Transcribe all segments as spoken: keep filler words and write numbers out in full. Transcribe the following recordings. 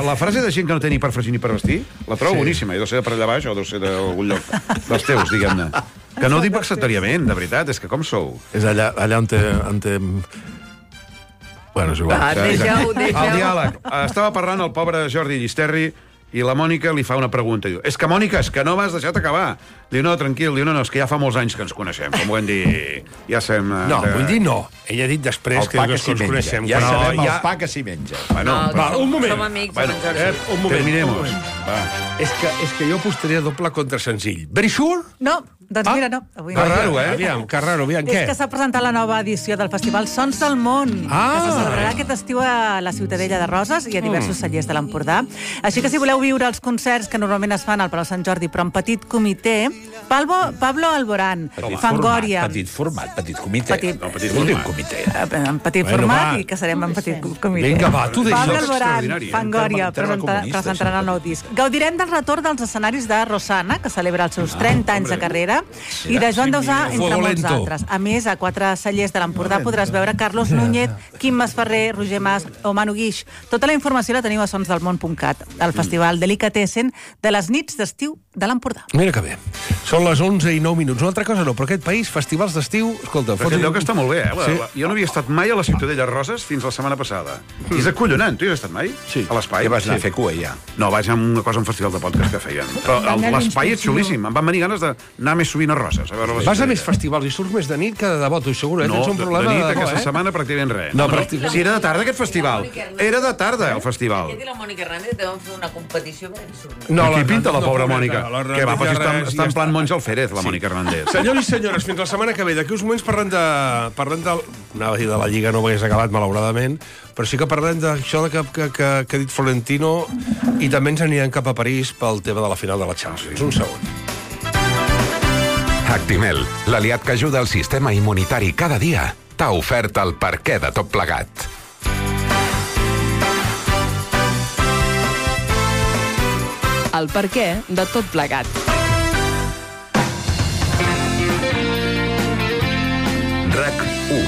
la frase de gent que no té ni per fregir ni per vestir, la trobo sí. boníssima. I deu ser de per allà baix o deu ser d'algun lloc dels teus, diguem-ne. Que no ho dic vexatòriament, de veritat, és que com sou? És allà, allà on té... On té... Bueno, és igual. Ah, deixeu, deixeu. El diàleg. Estava parlant el pobre Jordi Llisterri i la Mònica li fa una pregunta. Diu, és que, Mònica, és que no m'has deixat acabar. Diu, no, tranquil, diu, no, no, és que ja fa molts anys que ens coneixem, com ho hem dit, ja sem... No, de... vull dir no. Ella ha dit després el que, que, que si ens menja. coneixem. Ja no, sabem ja... el pa que s'hi menja. Bueno, No, va, un moment. Som amics, bueno, som Jordi. Eh, un moment. Terminemos. Un moment. Va. És que, és que jo apostaria doble contra senzill. Very sure? No, doncs Ah. mira, no. Avui Que no. raro, eh? Aviam, que raro, aviam, què? És que s'ha presentat la nova edició del Festival Sons del Món, Ah. que se celebrarà aquest estiu a la Ciutadella de Roses i a diversos Mm. cellers de l'Empordà. Així que si voleu viure els concerts que normalment es fan al Palau Sant Jordi, però en petit comitè, Pablo, Pablo Alborán, Fangoria... Petit format, petit comitè. Petit. No, petit Últim format. comitè. eh, en petit Bueno, format va. i que serem en petit comitè. Vinga, va, tu deixa. Pablo És Alborán, extraordinari, eh? Fangoria, En terme- en terme presenta, comunista, presentaran el això. nou disc. Gaudirem del retorn dels escenaris de Rosana, que celebra els seus trenta anys de carrera, i de Joan Dausà, entre Fuego molts lento. altres. A més, a quatre cellers de l'Empordà podràs veure Carlos Núñez, Quim Masferrer, Roger Mas o Manu Guix. Tota la informació la teniu a sons del món punt cat, el festival Delicatessen de les nits d'estiu de l'Empordà. Mira que bé. Són les onze i nou minuts. Una altra cosa no, però aquest país, festivals d'estiu... Escolta, Però aquest lloc està molt bé, eh? La, Sí. la, jo no havia estat mai a la Ciutadella Roses fins la setmana passada. I és acollonant. Tu hi has estat mai? Sí. A l'espai? Ja vas anar Sí. a fer cua, ja. No, vaig anar a una cosa, a un festival de podcast que feien. Però el- l'espai és xulíssim. Em van venir ganes d'anar més sovint a Roses. A veure la Vas a Ciutadella. més festivals i surts més de nit que de debò, t'ho asseguro, eh? No, Tens un de, problema de nit, de debò, aquesta eh? setmana pràcticament res. No, pràcticament. Si era de tarda, aquest festival. Era de tarda, el festival. Aquest i la Mònica Hernández deuen fer una competició per surt. No, Aquí la- pinta la no, pobra no, Mònica. no, la Que va, però si està, res, està ja en plan està. Monge Alférez, la Mònica Hernández. Senyors i senyores, fins la setmana que ve. D'aquí uns moments parlem de... Parlem de... Anava a dir de la Lliga, no ho hagués acabat, malauradament, però sí que parlem d'això que, que, que, que ha dit Florentino i també ens anirem cap a París pel tema de la final de la Champions. Un segon. Actimel, l'aliat que ajuda el sistema immunitari cada dia, t'ha ofert el perquè de tot plegat. El perquè de tot plegat. RAC u.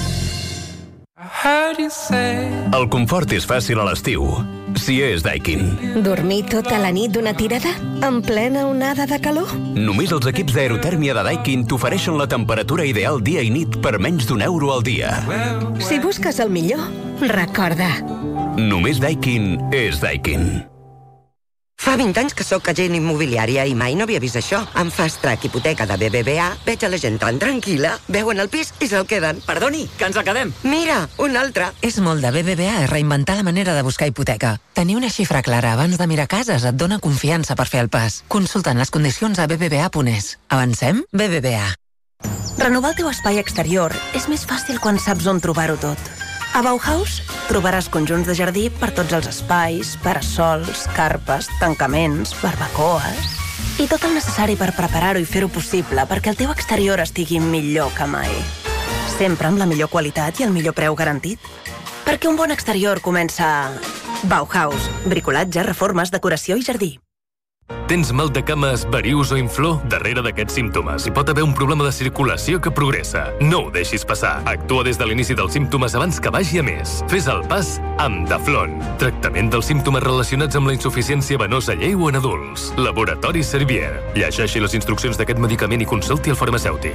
El confort és fàcil a l'estiu, si és Daikin. Dormir tota la nit d'una tirada? En plena onada de calor? Només els equips d'aerotèrmia de Daikin t'ofereixen la temperatura ideal dia i nit per menys d'un euro al dia. Si busques el millor, recorda. Només Daikin és Daikin. Fa vint anys que sóc agent immobiliària i mai no havia vist això. Amb Fast Track Hipoteca de B B V A veig a la gent tan tranquil·la, veuen el pis i se'l queden. Perdoni, que ens el quedem. Mira, un altre. És molt de B B V A reinventar la manera de buscar hipoteca. Tenir una xifra clara abans de mirar cases et dona confiança per fer el pas. Consultant les condicions a b b v a punt es. Avancem? B B V A. Renovar el teu espai exterior és més fàcil quan saps on trobar-ho tot. A Bauhaus trobaràs conjunts de jardí per tots els espais, parasols, carpes, tancaments, barbacoes i tot el necessari per preparar-ho i fer-ho possible perquè el teu exterior estigui millor que mai. Sempre amb la millor qualitat i el millor preu garantit. Perquè un bon exterior comença a Bauhaus. Bricolatge, reformes, decoració i jardí. Tens mal de cames, varius o inflor? Darrere d'aquests símptomes hi pot haver un problema de circulació que progressa. No ho deixis passar. Actua des de l'inici dels símptomes abans que vagi a més. Fes el pas amb Daflon. Tractament dels símptomes relacionats amb la insuficiència venosa lleu en adults. Laboratori Servier. Llegeixi les instruccions d'aquest medicament i consulti el farmacèutic.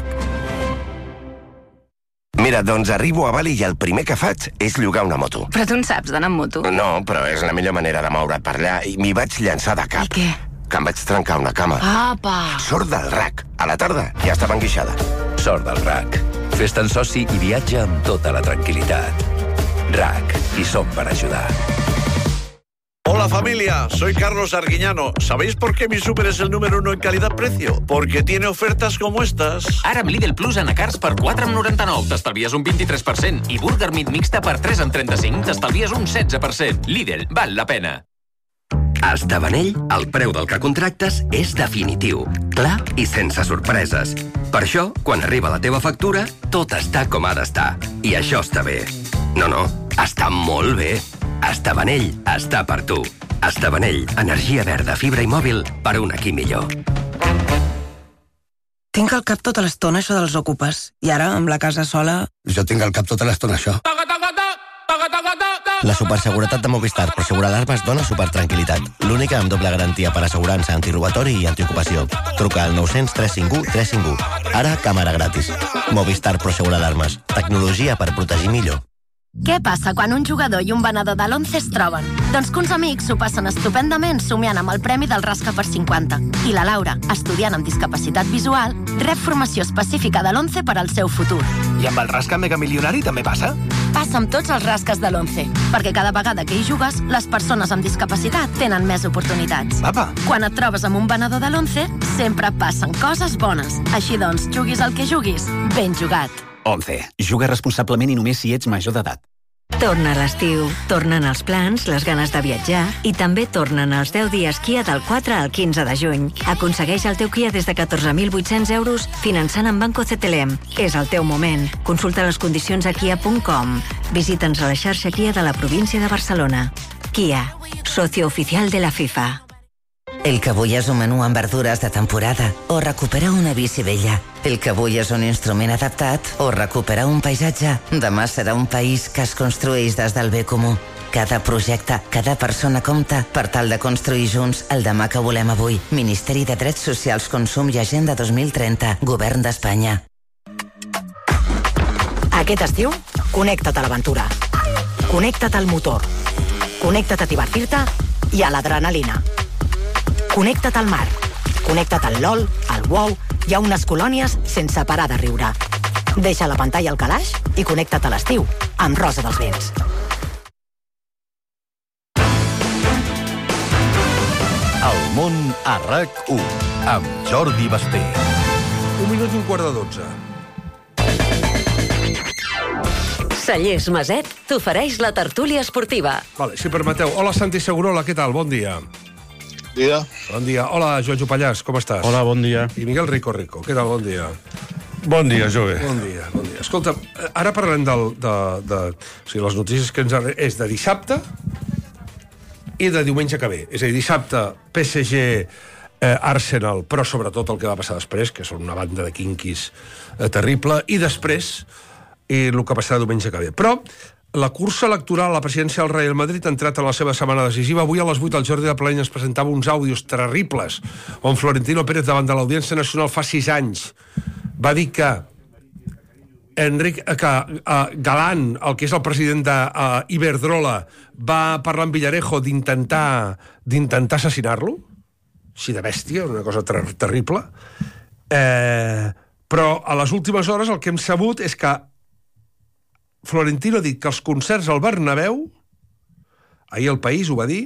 Mira, doncs arribo a Bali i el primer que faig és llogar una moto. Però tu en saps d'anar amb moto? No, però és la millor manera de moure't per allà i m'hi vaig llançar de cap. I què? Que em vaig trencar una cama. Apa! Sort del R A C. A la tarda ja estava enguixada. Sort del R A C. Fes-te'n soci i viatja amb tota la tranquil·litat. R A C. Hi som per ajudar. Hola familia, soy Carlos Arguiñano. ¿Sabéis por qué mi súper es el número uno en calidad-precio? Porque tiene ofertas como estas. Ara amb Lidl Plus anacards per quatre coma noranta-nou t'estalvies un vint-i-tres per cent i Burger Meat mixta per tres coma trenta-cinc t'estalvies un setze per cent. Lidl, val la pena. A Estabanell, el preu del que contractes és definitiu, clar i sense sorpreses. Per això, quan arriba la teva factura, tot està com ha d'estar. I això està bé. No, no, està molt bé. Estabanell està per tu. Estabanell, energia verda, fibra i mòbil per un aquí millor. Tinc al cap tota l'estona això dels ocupes. I ara, amb la casa sola... Jo tinc al cap tota l'estona això. Toca, toca, toca, toca, toca, toca. La superseguretat de Movistar per assegurar alarmes dona supertranquil·litat. L'única amb doble garantia per assegurança antirobatori i antiocupació. Truca al nou zero zero tres cinc u tres cinc u. Ara, càmera gratis. Movistar per assegurar alarmes. Tecnologia per protegir millor. Què passa quan un jugador i un venedor de l'Once es troben? Doncs que uns amics s'ho passen estupendament somiant amb el premi del Rasca per cinquanta. I la Laura, estudiant amb discapacitat visual, rep formació específica de l'Once per al seu futur. I amb el Rasca Mega Milionari també passa? Passa amb tots els rasques de l'Once, perquè cada vegada que hi jugues, les persones amb discapacitat tenen més oportunitats. Apa. Quan et trobes amb un venedor de l'Once, sempre passen coses bones. Així doncs, juguis el que juguis, ben jugat. Once. Juga responsablement i només si ets major d'edat. Torna l'estiu, tornen els plans, les ganes de viatjar i també tornen els deu dies Kia del quatre al quinze de juny. Aconsegueix el teu Kia des de catorze mil vuit-cents euros finançant amb Banco C T L M. És el teu moment. Consulta les condicions a kia punt com. Visita'ns a la xarxa Kia de la província de Barcelona. Kia, socio oficial de la FIFA. El que avui és un menú amb verdures de temporada o recuperar una bici vella. El que avui és un instrument adaptat o recuperar un paisatge. Demà serà un país que es construeix des del bé comú. Cada projecte, cada persona compta per tal de construir junts el demà que volem avui. Ministeri de Drets Socials, Consum i Agenda dos mil trenta. Govern d'Espanya. Aquest estiu, connecta't a l'aventura. Connecta't al motor. Connecta't a divertir-te i a l'adrenalina. Connecta't al mar. Connecta't al LOL, al WoW i a unes colònies sense parar de riure. Deixa la pantalla al calaix i connecta't a l'estiu amb Rosa dels Vents. El món a RAC u amb Jordi Basté. Un minut i un quart de dotze. Cellers Maset t'ofereix la tertúlia esportiva. Vale, si permeteu. Hola, Santi Segurola, què tal? Bon dia. Dia. Bon dia. Hola, Joan Pallàs, com estàs? Hola, bon dia. I Miguel Rico Rico, què tal? Bon dia. Bon dia, jove. Bon dia, bon dia. Escolta, ara parlem del, de, de... O sigui, les notícies que ens... És de dissabte i de diumenge que ve. És a dir, dissabte, P S G, eh, Arsenal, però sobretot el que va passar després, que són una banda de quinquis eh, terrible, i després, i el que passarà diumenge que ve. Però la cursa electoral a la presidència del Real Madrid ha entrat en la seva setmana decisiva. Avui a les vuit el Jordi de Plany ens presentava uns àudios terribles on Florentino Pérez davant de l'Audiència Nacional fa sis anys va dir que Enric, que uh, Galán, el que és el president d'Iberdrola, uh, va parlar amb Villarejo d'intentar d'intentar assassinar-lo. Així de bèstia, una cosa ter terrible. Eh, però a les últimes hores el que hem sabut és que Florentino ha dit que els concerts al Bernabéu, ahir El País ho va dir,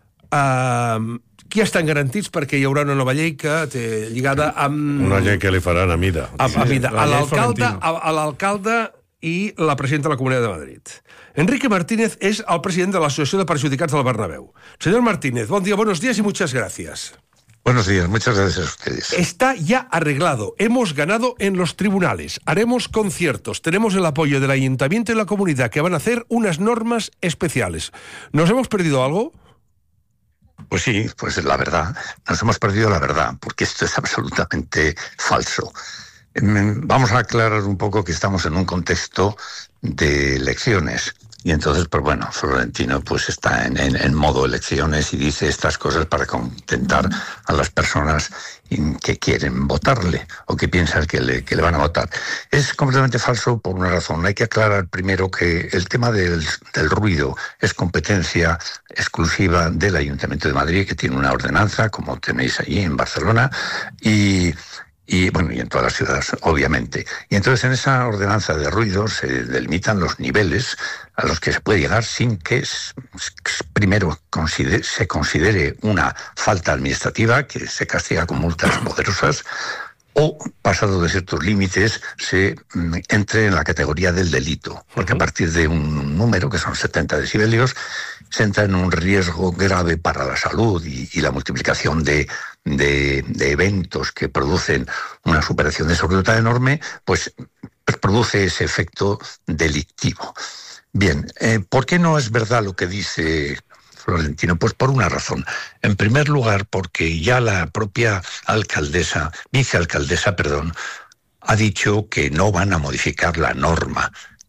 eh, que ja estan garantits perquè hi haurà una nova llei que té lligada amb... Una llei que li faran a mida. A, a mida. A l'alcalde a l'alcalde i la presidenta de la Comunitat de Madrid. Enrique Martínez és el president de l'Associació de Perjudicats del Bernabéu. Señor Martínez, bon dia, buenos días y muchas gracias. Buenos días, muchas gracias a ustedes. Está ya arreglado. Hemos ganado en los tribunales. Haremos conciertos. Tenemos el apoyo del ayuntamiento y la comunidad que van a hacer unas normas especiales. ¿Nos hemos perdido algo? Pues sí, pues la verdad. Nos hemos perdido la verdad, porque esto es absolutamente falso. Vamos a aclarar un poco que estamos en un contexto de elecciones. Y entonces, pues bueno, Florentino pues está en, en, en modo elecciones y dice estas cosas para contentar a las personas que quieren votarle o que piensan que le, que le van a votar. Es completamente falso por una razón. Hay que aclarar primero que el tema del, del ruido es competencia exclusiva del Ayuntamiento de Madrid, que tiene una ordenanza, como tenéis allí en Barcelona, y... Y bueno, y en todas las ciudades, obviamente. Y entonces en esa ordenanza de ruido se delimitan los niveles a los que se puede llegar sin que primero considere, se considere una falta administrativa que se castiga con multas poderosas, o, pasado de ciertos límites, se mm, entre en la categoría del delito. Porque a partir de un número, que son setenta decibelios, se entra en un riesgo grave para la salud y, y la multiplicación de, de, de eventos que producen una superación de sobriedad enorme, pues produce ese efecto delictivo. Bien, eh, ¿por qué no es verdad lo que dice Florentino? Pues por una razón. En primer lugar, porque ya la propia alcaldesa, vicealcaldesa, perdón, ha dicho que no van a modificar la norma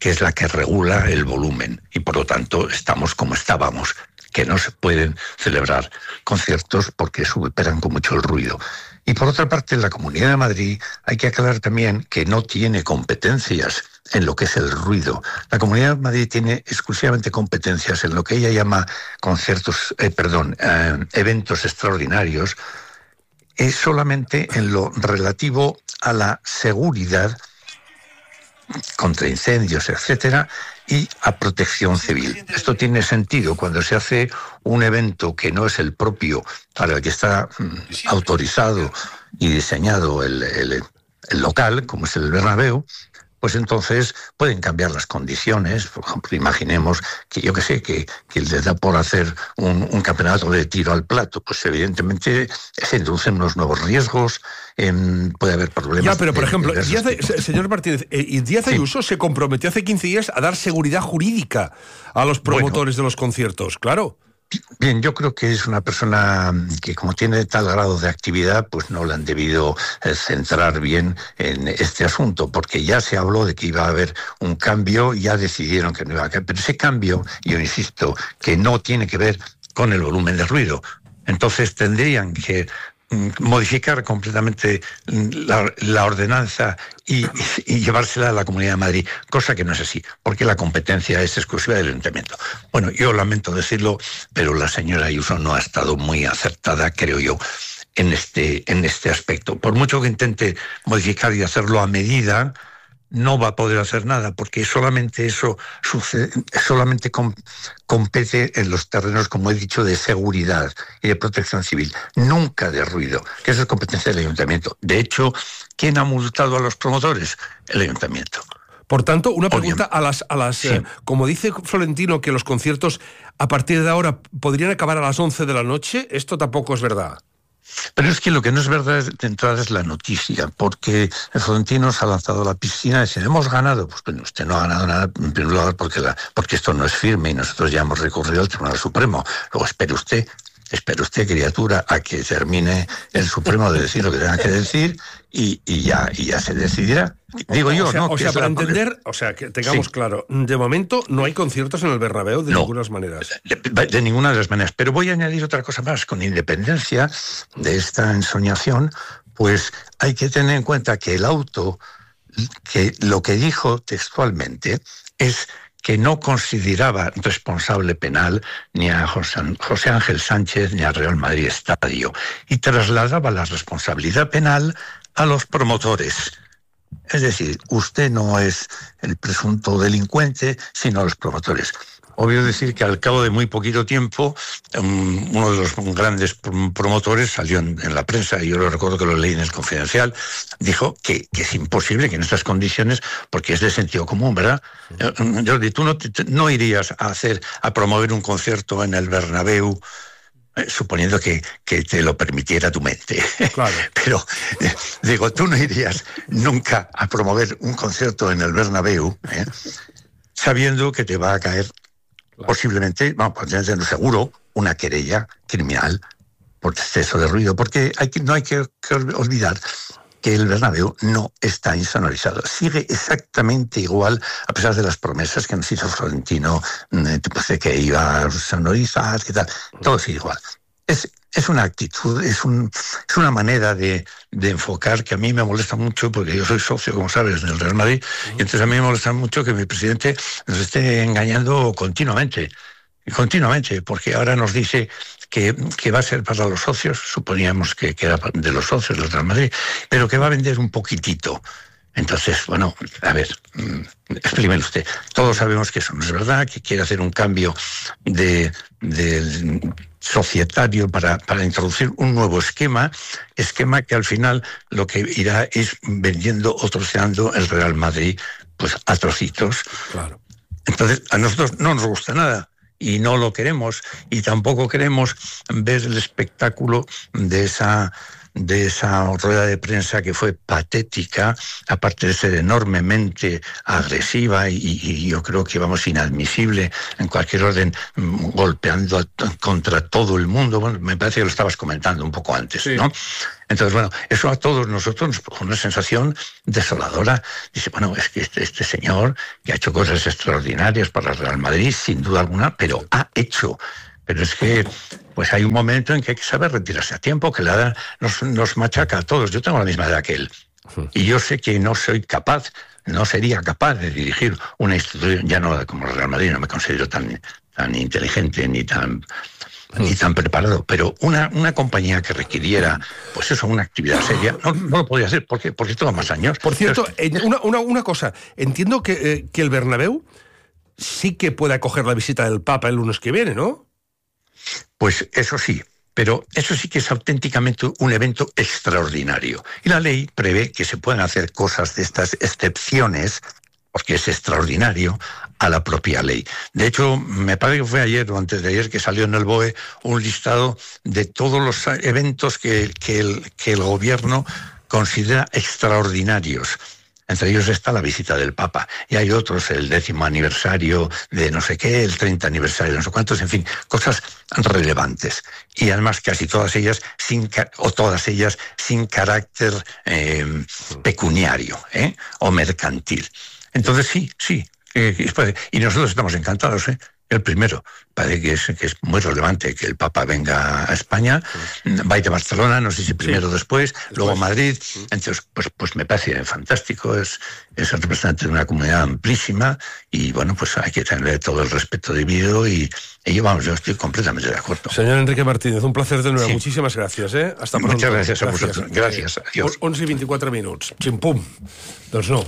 que es la que regula el volumen, y por lo tanto estamos como estábamos, que no se pueden celebrar conciertos porque superan con mucho el ruido. Y por otra parte, la Comunidad de Madrid hay que aclarar también que no tiene competencias en lo que es el ruido. La Comunidad de Madrid tiene exclusivamente competencias en lo que ella llama conciertos, eh, perdón, eh, eventos extraordinarios, es solamente en lo relativo a la seguridad contra incendios, etcétera, y a protección civil. Esto tiene sentido cuando se hace un evento que no es el propio para el que está mm, autorizado y diseñado el, el, el local, como es el Bernabéu, pues entonces pueden cambiar las condiciones. Por ejemplo, imaginemos que yo que sé, que, que les da por hacer un, un campeonato de tiro al plato, pues evidentemente se introducen unos nuevos riesgos, eh, puede haber problemas. Ya, pero por de, ejemplo, de Díaz, señor Martínez, eh, Díaz Ayuso sí. se comprometió hace quince días a dar seguridad jurídica a los promotores bueno, de los conciertos, claro. Bien, yo creo que es una persona que, como tiene tal grado de actividad, pues no le han debido eh, centrar bien en este asunto, porque ya se habló de que iba a haber un cambio, ya decidieron que no iba a haber, pero ese cambio, yo insisto, que no tiene que ver con el volumen de ruido. Entonces tendrían que modificar completamente la, la ordenanza y, y llevársela a la Comunidad de Madrid, cosa que no es así, porque la competencia es exclusiva del Ayuntamiento. Bueno, yo lamento decirlo, pero la señora Ayuso no ha estado muy acertada, creo yo, en este, en este aspecto. Por mucho que intente modificar y hacerlo a medida, no va a poder hacer nada, porque solamente eso sucede, solamente com, compete en los terrenos, como he dicho, de seguridad y de protección civil, nunca de ruido, que eso es competencia del Ayuntamiento. De hecho, ¿quién ha multado a los promotores? El Ayuntamiento. Por tanto, una pregunta a las... a las sí. eh, como dice Florentino, que los conciertos a partir de ahora podrían acabar a las once de la noche, esto tampoco es verdad. Pero es que lo que no es verdad de entrada es la noticia, porque el Florentino se ha lanzado a la piscina y dice, hemos ganado. Pues bueno, usted no ha ganado nada, en primer lugar, porque, la, porque esto no es firme y nosotros ya hemos recurrido al Tribunal Supremo. Luego espere usted, espere usted, criatura, a que termine el Supremo de decir lo que tenga que decir y, y, ya, y ya se decidirá. Digo yo, o sea, ¿no? O sea, para entender, o sea, que tengamos sí. claro, de momento no hay conciertos en el Bernabéu de no, ninguna manera. De, de ninguna de las maneras. Pero voy a añadir otra cosa más. Con independencia de esta ensoñación, pues hay que tener en cuenta que el auto, que lo que dijo textualmente es que no consideraba responsable penal ni a José, José Ángel Sánchez ni a Real Madrid Estadio, y trasladaba la responsabilidad penal a los promotores. Es decir, usted no es el presunto delincuente, sino los promotores. Obvio decir que al cabo de muy poquito tiempo, um, uno de los grandes promotores salió en, en la prensa, y yo lo recuerdo que lo leí en el Confidencial, dijo que, que es imposible que en estas condiciones, porque es de sentido común, ¿verdad? Uh, Jordi, tú no, te, no irías a hacer, a promover un concierto en el Bernabéu, Eh, suponiendo que, que te lo permitiera tu mente. Claro. Pero, eh, digo, tú no irías nunca a promover un concierto en el Bernabéu, ¿eh? sabiendo que te va a caer, claro. posiblemente, vamos, posiblemente seguro, una querella criminal por exceso de ruido, porque hay que, no hay que, que olvidar que el Bernabéu no está insonorizado. Sigue exactamente igual, a pesar de las promesas que nos hizo Florentino, eh, que iba a sonorizar, que tal. Todo sigue igual. Es, es una actitud, es, un, es una manera de, de enfocar que a mí me molesta mucho, porque yo soy socio, como sabes, del Real Madrid, uh-huh. y entonces a mí me molesta mucho que mi presidente nos esté engañando continuamente. Continuamente, porque ahora nos dice que, que va a ser para los socios, suponíamos que, que era de los socios del Real Madrid, pero que va a vender un poquitito. Entonces, bueno, a ver, explímelo usted. Todos sabemos que eso no es verdad, que quiere hacer un cambio de, de societario para, para introducir un nuevo esquema, esquema que al final lo que irá es vendiendo o troceando el Real Madrid pues a trocitos. Claro. Entonces, a nosotros no nos gusta nada. Y no lo queremos, y tampoco queremos ver el espectáculo de esa de esa rueda de prensa que fue patética, aparte de ser enormemente agresiva y, y yo creo que, vamos, inadmisible en cualquier orden, golpeando a, contra todo el mundo. Bueno, me parece que lo estabas comentando un poco antes, sí, ¿no? Entonces, bueno, eso a todos nosotros nos produjo una sensación desoladora. Dice, bueno, es que este, este señor que ha hecho cosas extraordinarias para el Real Madrid, sin duda alguna, pero ha hecho... Pero es que pues hay un momento en que hay que saber retirarse a tiempo, que la edad nos, nos machaca a todos. Yo tengo la misma edad que él. Y yo sé que no soy capaz, no sería capaz de dirigir una institución, ya no como el Real Madrid, no me considero tan, tan inteligente ni tan... ni tan preparado, pero una, una compañía que requiriera, pues eso, una actividad seria, no, no lo podía hacer, porque, porque toma más años. Por cierto, pero... una, una, una cosa, entiendo que, eh, que el Bernabéu sí que puede acoger la visita del Papa el lunes que viene, ¿no? Pues eso sí, pero eso sí que es auténticamente un evento extraordinario. Y la ley prevé que se puedan hacer cosas de estas excepciones, porque es extraordinario, a la propia ley. De hecho, me parece que fue ayer o antes de ayer que salió en el B O E un listado de todos los eventos que, que, el, que el gobierno considera extraordinarios. Entre ellos está la visita del Papa. Y hay otros, el décimo aniversario de no sé qué, el treinta aniversario de no sé cuántos, en fin, cosas relevantes. Y además casi todas ellas, sin o todas ellas, sin carácter eh, pecuniario, ¿eh? O mercantil. Entonces sí, sí. Eh, y nosotros estamos encantados, ¿eh? El primero, parece que es, que es muy relevante que el Papa venga a España, va a ir a Barcelona, no sé si primero o sí. después, después, luego a Madrid. Entonces, pues, pues me parece fantástico, es, es el representante de una comunidad amplísima y, bueno, pues hay que tenerle todo el respeto debido y, y yo, vamos, yo estoy completamente de acuerdo. Señor Enrique Martínez, un placer de nuevo. Sí. Muchísimas gracias, ¿eh? Hasta pronto. Muchas gracias a vosotros. Gràcies. Adiós. onze i vint-i-quatre minuts. Ximpum. Doncs no.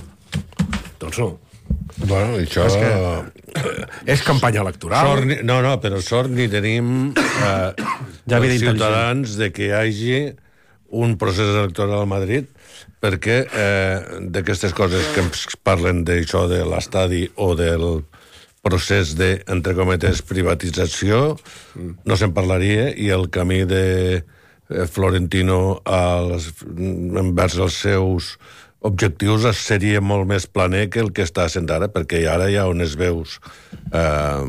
Doncs no. Bueno, això... És, que, és campanya electoral. Sort, no, no, però sort ni tenim eh, ja els ciutadans de que hi hagi un procés electoral a Madrid, perquè eh, d'aquestes coses que ens parlen d'això de l'estadi o del procés de, entre cometes, privatització, no se'n parlaria, i el camí de Florentino als, envers els seus objectius seria molt més planer que el que està sent ara, perquè ara hi ha unes veus eh,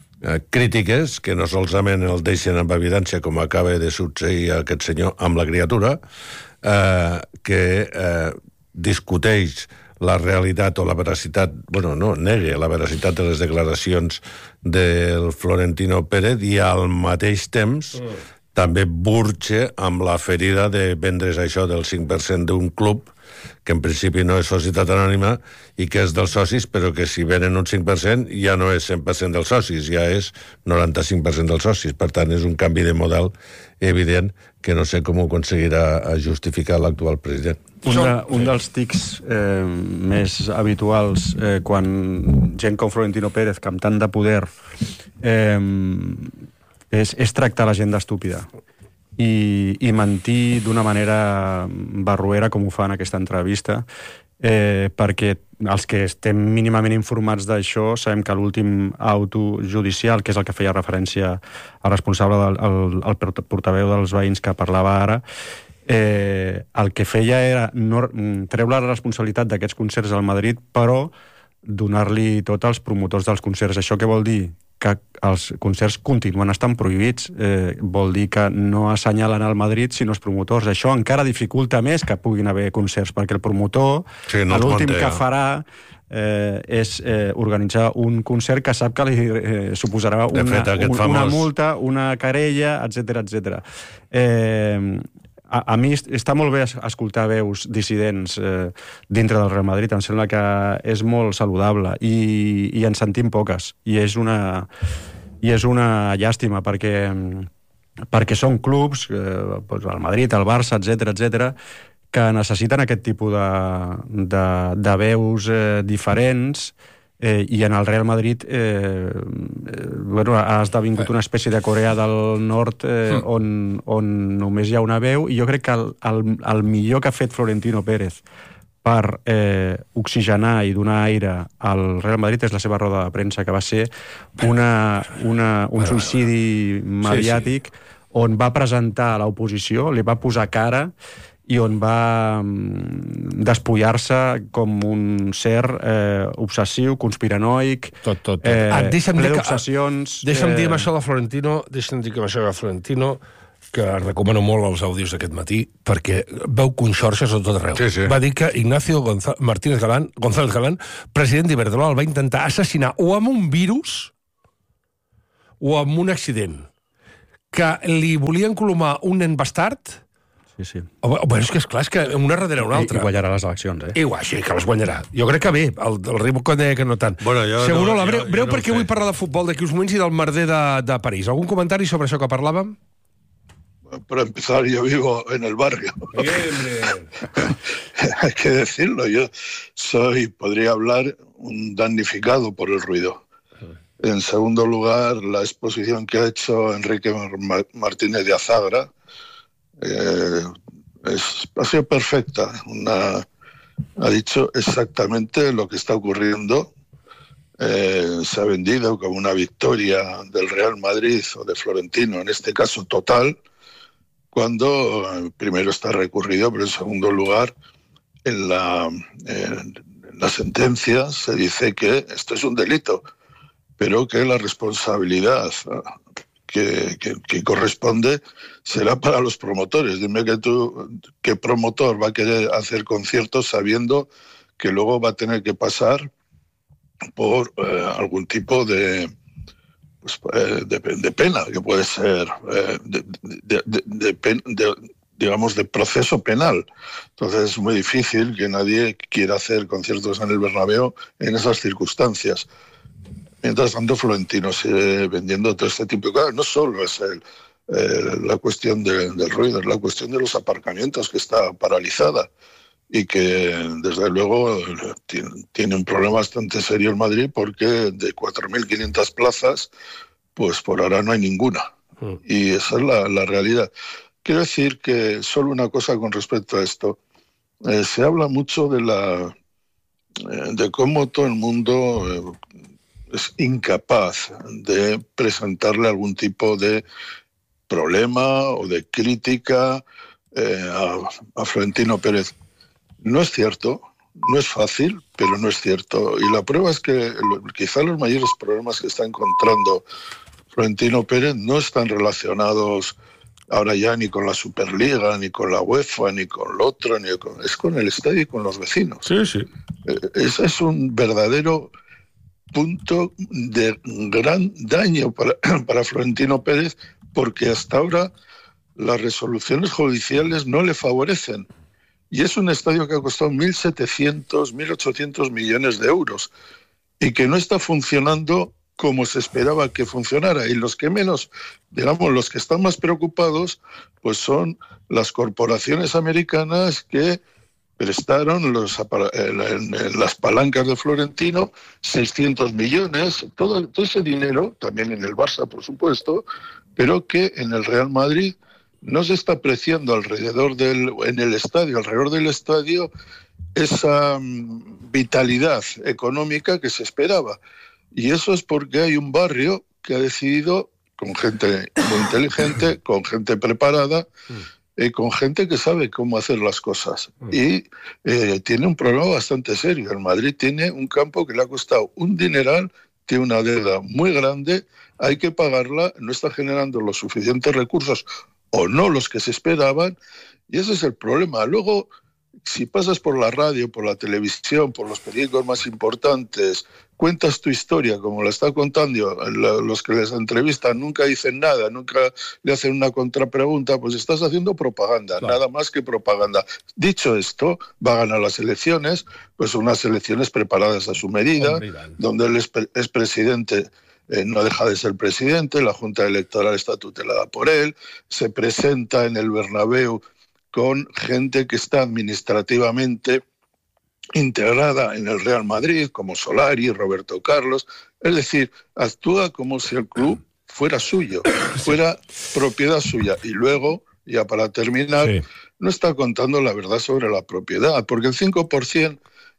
crítiques que no solament el deixen en evidència, com acaba de succeir aquest senyor amb la criatura, eh, que eh, discuteix la realitat o la veracitat, bueno, no, nega la veracitat de les declaracions del Florentino Pérez i al mateix temps mm. també burxa amb la ferida de vendre's això del cinc per cent d'un club que en principi no és societat anònima i que és dels socis, però que si venen un cinc per cent ja no és cent per cent dels socis, ja és noranta-cinc per cent dels socis. Per tant, és un canvi de model evident que no sé com ho aconseguirà justificar l'actual president. Un, de, un dels tics eh, més habituals eh, quan gent com Florentino Pérez, que amb tant de poder, eh, és, és tractar la gent d'estúpida. I, i mentir d'una manera barroera com ho fa en aquesta entrevista, eh, perquè els que estem mínimament informats d'això sabem que l'últim auto judicial, que és el que feia referència al responsable del el, el portaveu dels veïns que parlava ara, eh, el que feia era no, treure la responsabilitat d'aquests concerts al Madrid, però donar-li tot als promotors dels concerts. Això què vol dir? Que els concerts continuen estant prohibits. Eh, vol dir que no assenyalen al Madrid sinó els promotors. Això encara dificulta més que puguin haver concerts, perquè el promotor, sí, no l'últim que farà eh, és eh, organitzar un concert que sap que li eh, suposarà una, fet, un, famós... una multa, una querella, etcètera, etcètera. Eh, A, a mi està molt bé escoltar veus dissidents eh, dintre del Real Madrid, em sembla que és molt saludable i, i en sentim poques i és una, i és una llàstima perquè, perquè són clubs, eh, doncs el Madrid, el Barça, etcètera, etcètera, que necessiten aquest tipus de, de, de veus eh, diferents. Eh, i en el Real Madrid eh, eh, bueno, ha esdevingut una espècie de Corea del Nord eh, on, on només hi ha una veu, i jo crec que el, el, el millor que ha fet Florentino Pérez per eh, oxigenar i donar aire al Real Madrid és la seva roda de premsa, que va ser una, una, un suïcidi mediàtic, sí, sí. on va presentar a l'oposició, li va posar cara i on va despullar-se com un ser eh, obsessiu, conspiranoic, tot, tot, tot. Eh, ah, ple d'obsessions... Deixa'm eh... dir això de Florentino, deixa'm dir això de Florentino, que recomano molt els àudios d'aquest matí, perquè veu conxorxes a tot arreu. Sí, sí. Va dir que Ignacio Gonzá Martínez Galán, González Galán, president d'Iberdrola, el va intentar assassinar o amb un virus o amb un accident. Que li volien colomar un nen bastard. Sí, sí. Bueno, és que és clar, és que una darrere una altra. I guanyarà les eleccions, eh? Igual, sí, que les guanyarà. Jo crec que bé, el, el Ribocon deia que no tant. Bueno, jo Seguro, no, la breu, jo, breu jo no perquè vull parlar de futbol d'aquí uns moments i del merder de, de París. Algun comentari sobre això que parlàvem? Para empezar, yo vivo en el barrio. Hay que decirlo, yo soy, podría hablar, un damnificado por el ruido. En segundo lugar, la exposición que ha hecho Enrique Martínez de Azagra eh, es, ha sido perfecta. Una, ha dicho exactamente lo que está ocurriendo. Eh, se ha vendido como una victoria del Real Madrid o de Florentino, en este caso total, cuando eh, primero está recurrido, pero en segundo lugar, en la, en la sentencia se dice que esto es un delito, pero que la responsabilidad que, que, que corresponde será para los promotores. Dime que tú, ¿qué promotor va a querer hacer conciertos sabiendo que luego va a tener que pasar por eh, algún tipo de, pues, eh, de, de pena, que puede ser eh, de, de, de, de, pen, de, digamos, de proceso penal? Entonces es muy difícil que nadie quiera hacer conciertos en el Bernabéu en esas circunstancias. Mientras tanto, Florentino sigue vendiendo todo este tipo de cosas. No solo es el, eh, la cuestión de, del ruido, es la cuestión de los aparcamientos, que está paralizada y que, desde luego, tiene, tiene un problema bastante serio en Madrid, porque de cuatro mil quinientas plazas, pues por ahora no hay ninguna. Mm. Y esa es la, la realidad. Quiero decir que solo una cosa con respecto a esto. Eh, se habla mucho de, la, eh, de cómo todo el mundo... Eh, es incapaz de presentarle algún tipo de problema o de crítica eh, a, a Florentino Pérez. No es cierto, no es fácil, pero no es cierto. Y la prueba es que lo, quizá los mayores problemas que está encontrando Florentino Pérez no están relacionados ahora ya ni con la Superliga, ni con la UEFA, ni con lo otro, ni con, es con el estadio y con los vecinos. Sí, sí. Eh, ese es un verdadero punto de gran daño para, para Florentino Pérez, porque hasta ahora las resoluciones judiciales no le favorecen. Y es un estadio que ha costado mil setecientos, mil ochocientos millones de euros y que no está funcionando como se esperaba que funcionara. Y los que menos, digamos, los que están más preocupados, pues son las corporaciones americanas que prestaron los, en, en las palancas de Florentino seiscientos millones, todo, todo ese dinero, también en el Barça, por supuesto, pero que en el Real Madrid no se está apreciando alrededor del, en el estadio, alrededor del estadio, esa um, vitalidad económica que se esperaba. Y eso es porque hay un barrio que ha decidido, con gente muy inteligente, con gente preparada, Eh, con gente que sabe cómo hacer las cosas. Y eh, tiene un problema bastante serio. El Madrid tiene un campo que le ha costado un dineral, tiene una deuda muy grande, hay que pagarla, no está generando los suficientes recursos o no los que se esperaban, y ese es el problema. Luego, si pasas por la radio, por la televisión, por los periódicos más importantes, cuentas tu historia como la está contando, los que les entrevistan nunca dicen nada, nunca le hacen una contrapregunta, pues estás haciendo propaganda, claro. Nada más que propaganda. Dicho esto, va a ganar las elecciones, pues unas elecciones preparadas a su medida, Hombre, donde él es, es presidente, eh, no deja de ser presidente, la Junta Electoral está tutelada por él, se presenta en el Bernabéu con gente que está administrativamente integrada en el Real Madrid, como Solari, Roberto Carlos. Es decir, actúa como si el club fuera suyo, fuera propiedad suya. Y luego, ya para terminar, sí. no está contando la verdad sobre la propiedad, porque el cinco por ciento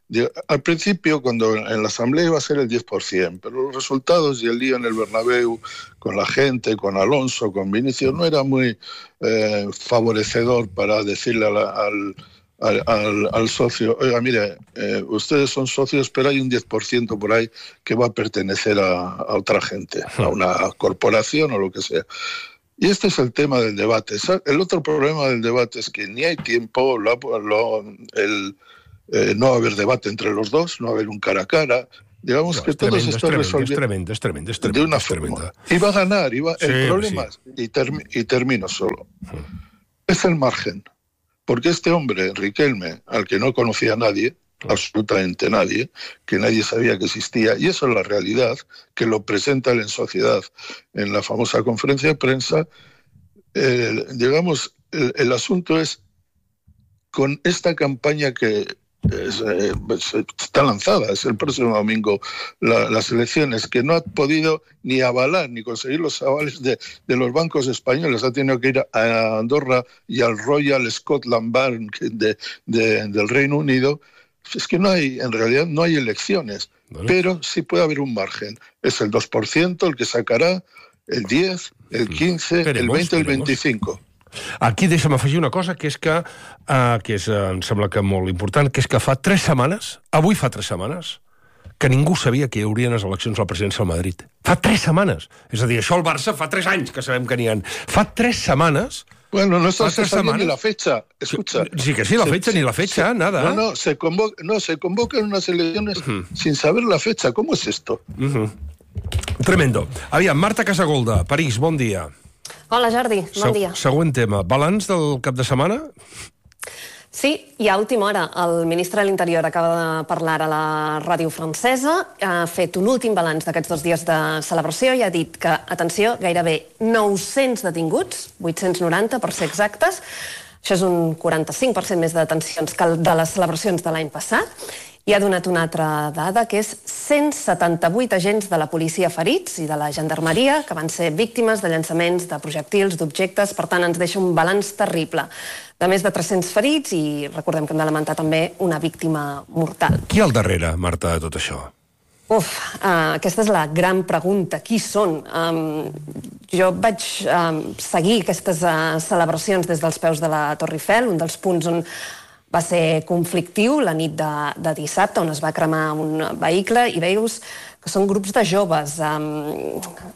Al principio, cuando en la asamblea iba a ser el diez por ciento, pero los resultados y el lío en el Bernabéu, con la gente, con Alonso, con Vinicius, no era muy eh, favorecedor para decirle a la, al, al, al, al socio, oiga, mire, eh, ustedes son socios, pero hay un diez por ciento por ahí que va a pertenecer a, a otra gente, a una corporación o lo que sea. Y este es el tema del debate. El otro problema del debate es que ni hay tiempo, lo, lo, el... Eh, no va a haber debate entre los dos, no va a haber un cara a cara. Digamos no, que todo se está resolviendo. Es tremendo, es tremendo, es tremendo. De una es forma. Tremendo. Y va a ganar. Y va, sí, el problema, sí. y, termi, y termino solo, sí. es el margen. Porque este hombre, Riquelme, al que no conocía a nadie, sí. absolutamente nadie, que nadie sabía que existía, y eso es la realidad, que lo presenta él en sociedad en la famosa conferencia de prensa, eh, digamos, el, el asunto es con esta campaña que Es, eh, está lanzada, es el próximo domingo la, las elecciones, que no ha podido ni avalar ni conseguir los avales de, de los bancos españoles, ha tenido que ir a Andorra y al Royal Scotland Bank de, de, del Reino Unido. Es que no hay, en realidad no hay elecciones, ¿vale? Pero sí puede haber un margen, es el dos por ciento el que sacará, el diez, el quince, esperemos, el veinte, esperemos. El veinticinco. Aquí deixa'm afegir una cosa, que és que, uh, que és, uh, em sembla que molt important, que és que fa tres setmanes, avui fa tres setmanes, que ningú sabia que hi haurien les eleccions a la presidència del Madrid. Fa tres setmanes. És a dir, això al Barça fa tres anys que sabem que n'hi ha. Fa tres setmanes... Bueno, no se sabía ni la fecha. Escucha. Sí, que sí, la fecha, se, ni la fecha, se, nada. No, no, se convoca, no, se convocan unas elecciones uh-huh. sin saber la fecha. ¿Cómo es esto? Uh-huh. Tremendo. Aviam, Marta Casagolda, París, bon dia. Hola, Jordi, bon dia. Se- següent tema. Balanç del cap de setmana? Sí, i a última hora el ministre de l'Interior acaba de parlar a la ràdio francesa, ha fet un últim balanç d'aquests dos dies de celebració i ha dit que, atenció, gairebé nou-cents detinguts, vuit-cents noranta per ser exactes, això és un quaranta-cinc per cent més de detencions que de les celebracions de l'any passat, i ha donat una altra dada, que és cent setanta-vuit agents de la policia ferits i de la gendarmeria que van ser víctimes de llançaments de projectils, d'objectes, per tant ens deixa un balanç terrible de més de tres-cents ferits i recordem que hem de lamentar també una víctima mortal. Qui hi ha al darrere, Marta, de tot això? Uf, uh, aquesta és la gran pregunta. Qui són? Um, jo vaig um, seguir aquestes uh, celebracions des dels peus de la Torre Eiffel, un dels punts on va ser conflictiu la nit de, de dissabte, on es va cremar un vehicle, i veus que són grups de joves. Um,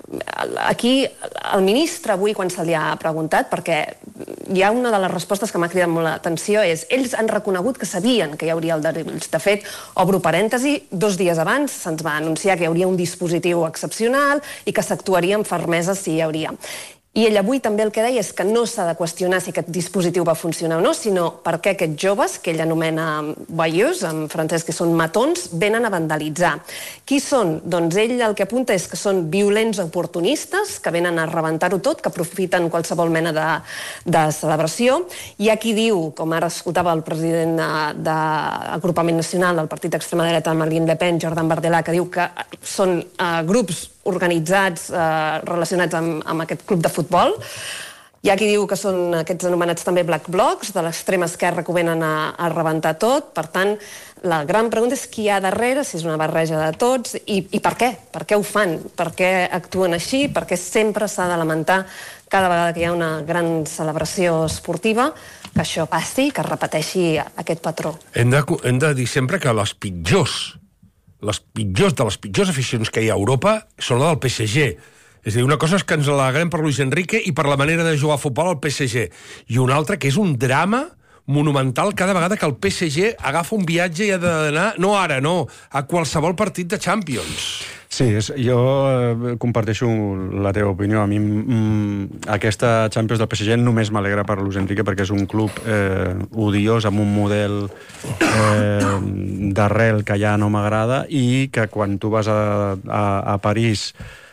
aquí, el ministre avui, quan se li ha preguntat, perquè hi ha una de les respostes que m'ha cridat molt l'atenció, és ells han reconegut que sabien que hi hauria aldarulls. De fet, obro parèntesi, dos dies abans se'ns va anunciar que hi hauria un dispositiu excepcional i que s'actuaria amb fermesa si hi hauria. I ell avui també el que deia és que no s'ha de qüestionar si aquest dispositiu va funcionar o no, sinó per què aquests joves, que ell anomena voyous, en francès que són matons, venen a vandalitzar. Qui són? Doncs ell el que apunta és que són violents oportunistes, que venen a rebentar-ho tot, que aprofiten qualsevol mena de, de celebració. Hi ha qui diu, com ara escoltava el president de, de Agrupament Nacional del partit d'extrema dreta Marine Le Pen, Jordan Bardella, que diu que són uh, grups organitzats eh, relacionats amb, amb aquest club de futbol. Hi ha qui diu que són aquests anomenats també black blocs, de l'extrema esquerra que ho venen a, a rebentar tot. Per tant, la gran pregunta és qui hi ha darrere, si és una barreja de tots, i, i per què? Per què ho fan? Per què actuen així? Per què sempre s'ha de lamentar cada vegada que hi ha una gran celebració esportiva que això passi, que es repeteixi aquest patró? Hem de, hem de dir sempre que les pitjors les pitjors de les pitjors aficions que hi ha a Europa són la del P S G. És a dir, una cosa és que ens alegrem per Luis Enrique i per la manera de jugar a futbol al P S G, i una altra que és un drama monumental cada vegada que el P S G agafa un viatge i ha d'anar, no ara, no, a qualsevol partit de Champions. Sí, és, jo eh, comparteixo la teva opinió. A mi mm, aquesta Champions del P S G només m'alegra per Luis Enrique perquè és un club eh, odiós, amb un model eh, d'arrel que ja no m'agrada, i que quan tu vas a, a, a París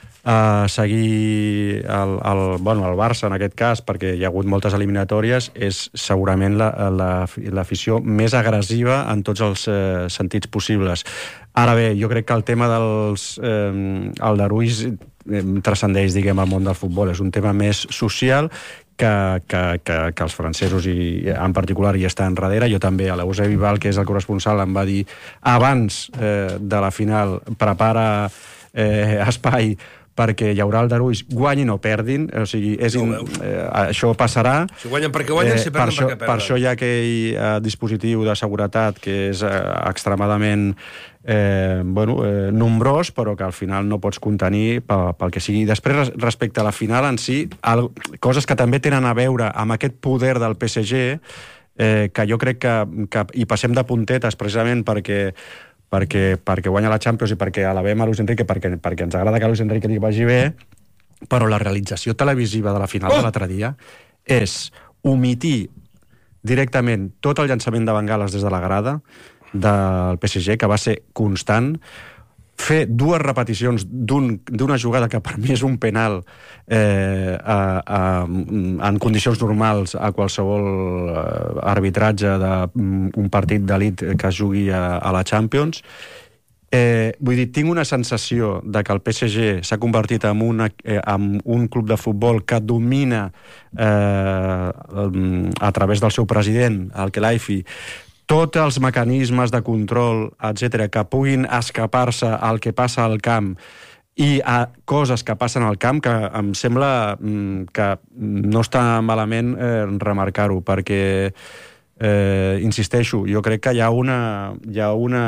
a seguir el, el, bueno, el Barça, en aquest cas, perquè hi ha hagut moltes eliminatòries, és segurament la, la, l'afició més agressiva en tots els eh, sentits possibles. Ara bé, jo crec que el tema dels eh, aldarulls eh, transcendeix, diguem, al món del futbol. És un tema més social que, que, que, que els francesos i, en particular hi estan darrere. Jo també, a l'Eusebi Val, que és el corresponsal, em va dir abans eh, de la final, prepara eh, espai perquè hi haurà aldarulls, guanyin o perdin, o sigui, és in, eh, això passarà. Si guanyen perquè guanyen, si perden això, perquè perden. Per això hi ha aquell eh, dispositiu de seguretat que és eh, extremadament eh, bueno, eh, nombrós, però que al final no pots contenir pel, pel que sigui. Després, respecte a la final en si, el, coses que també tenen a veure amb aquest poder del P S G, eh, que jo crec que, que hi passem de puntetes precisament perquè perquè, perquè guanya la Champions i perquè alabem a Luis Enrique, perquè, perquè ens agrada que Luis Enrique li vagi bé, però la realització televisiva de la final oh! de l'altre dia és omitir directament tot el llançament de bengales des de la grada del P S G, que va ser constant, fer dues repeticions d'una un, jugada que per mi és un penal eh, a, a, en condicions normals a qualsevol arbitratge d'un partit d'elit que es jugui a, a la Champions. Eh, vull dir, tinc una sensació de que el P S G s'ha convertit en, una, eh, en un club de futbol que domina eh, a través del seu president, el Khelaifi, tots els mecanismes de control, etcètera, que puguin escapar-se al que passa al camp i a coses que passen al camp, que em sembla que no està malament eh, remarcar-ho, perquè, eh, insisteixo, jo crec que hi ha una, hi ha una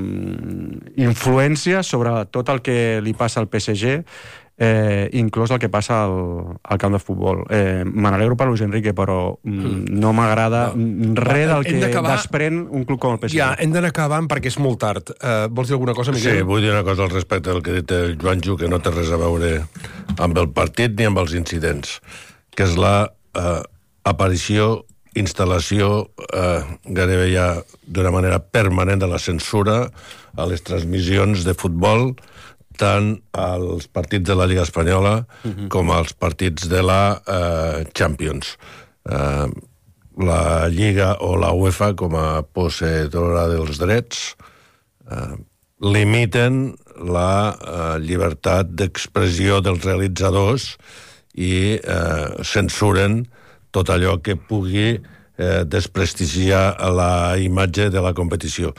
influència sobre tot el que li passa al P S G, eh, inclús el que passa al, al camp de futbol. Eh, me n'alegro per Luis Enrique, però mm, no m'agrada no. res del que desprèn un club com el P S G. Ja, hem d'anar acabant perquè és molt tard. Uh, vols dir alguna cosa, Miquel? Sí, vull dir una cosa al respecte del que ha dit el Joanjo, que no té res a veure amb el partit ni amb els incidents, que és la uh, aparició, instal·lació, uh, gairebé ja d'una manera permanent de la censura a les transmissions de futbol, tant als partits de la Lliga Espanyola uh-huh. com als partits de la uh, Champions. Uh, la Lliga o la UEFA, com a posseïdora dels drets, uh, limiten la uh, llibertat d'expressió dels realitzadors i uh, censuren tot allò que pugui uh, desprestigiar la imatge de la competició.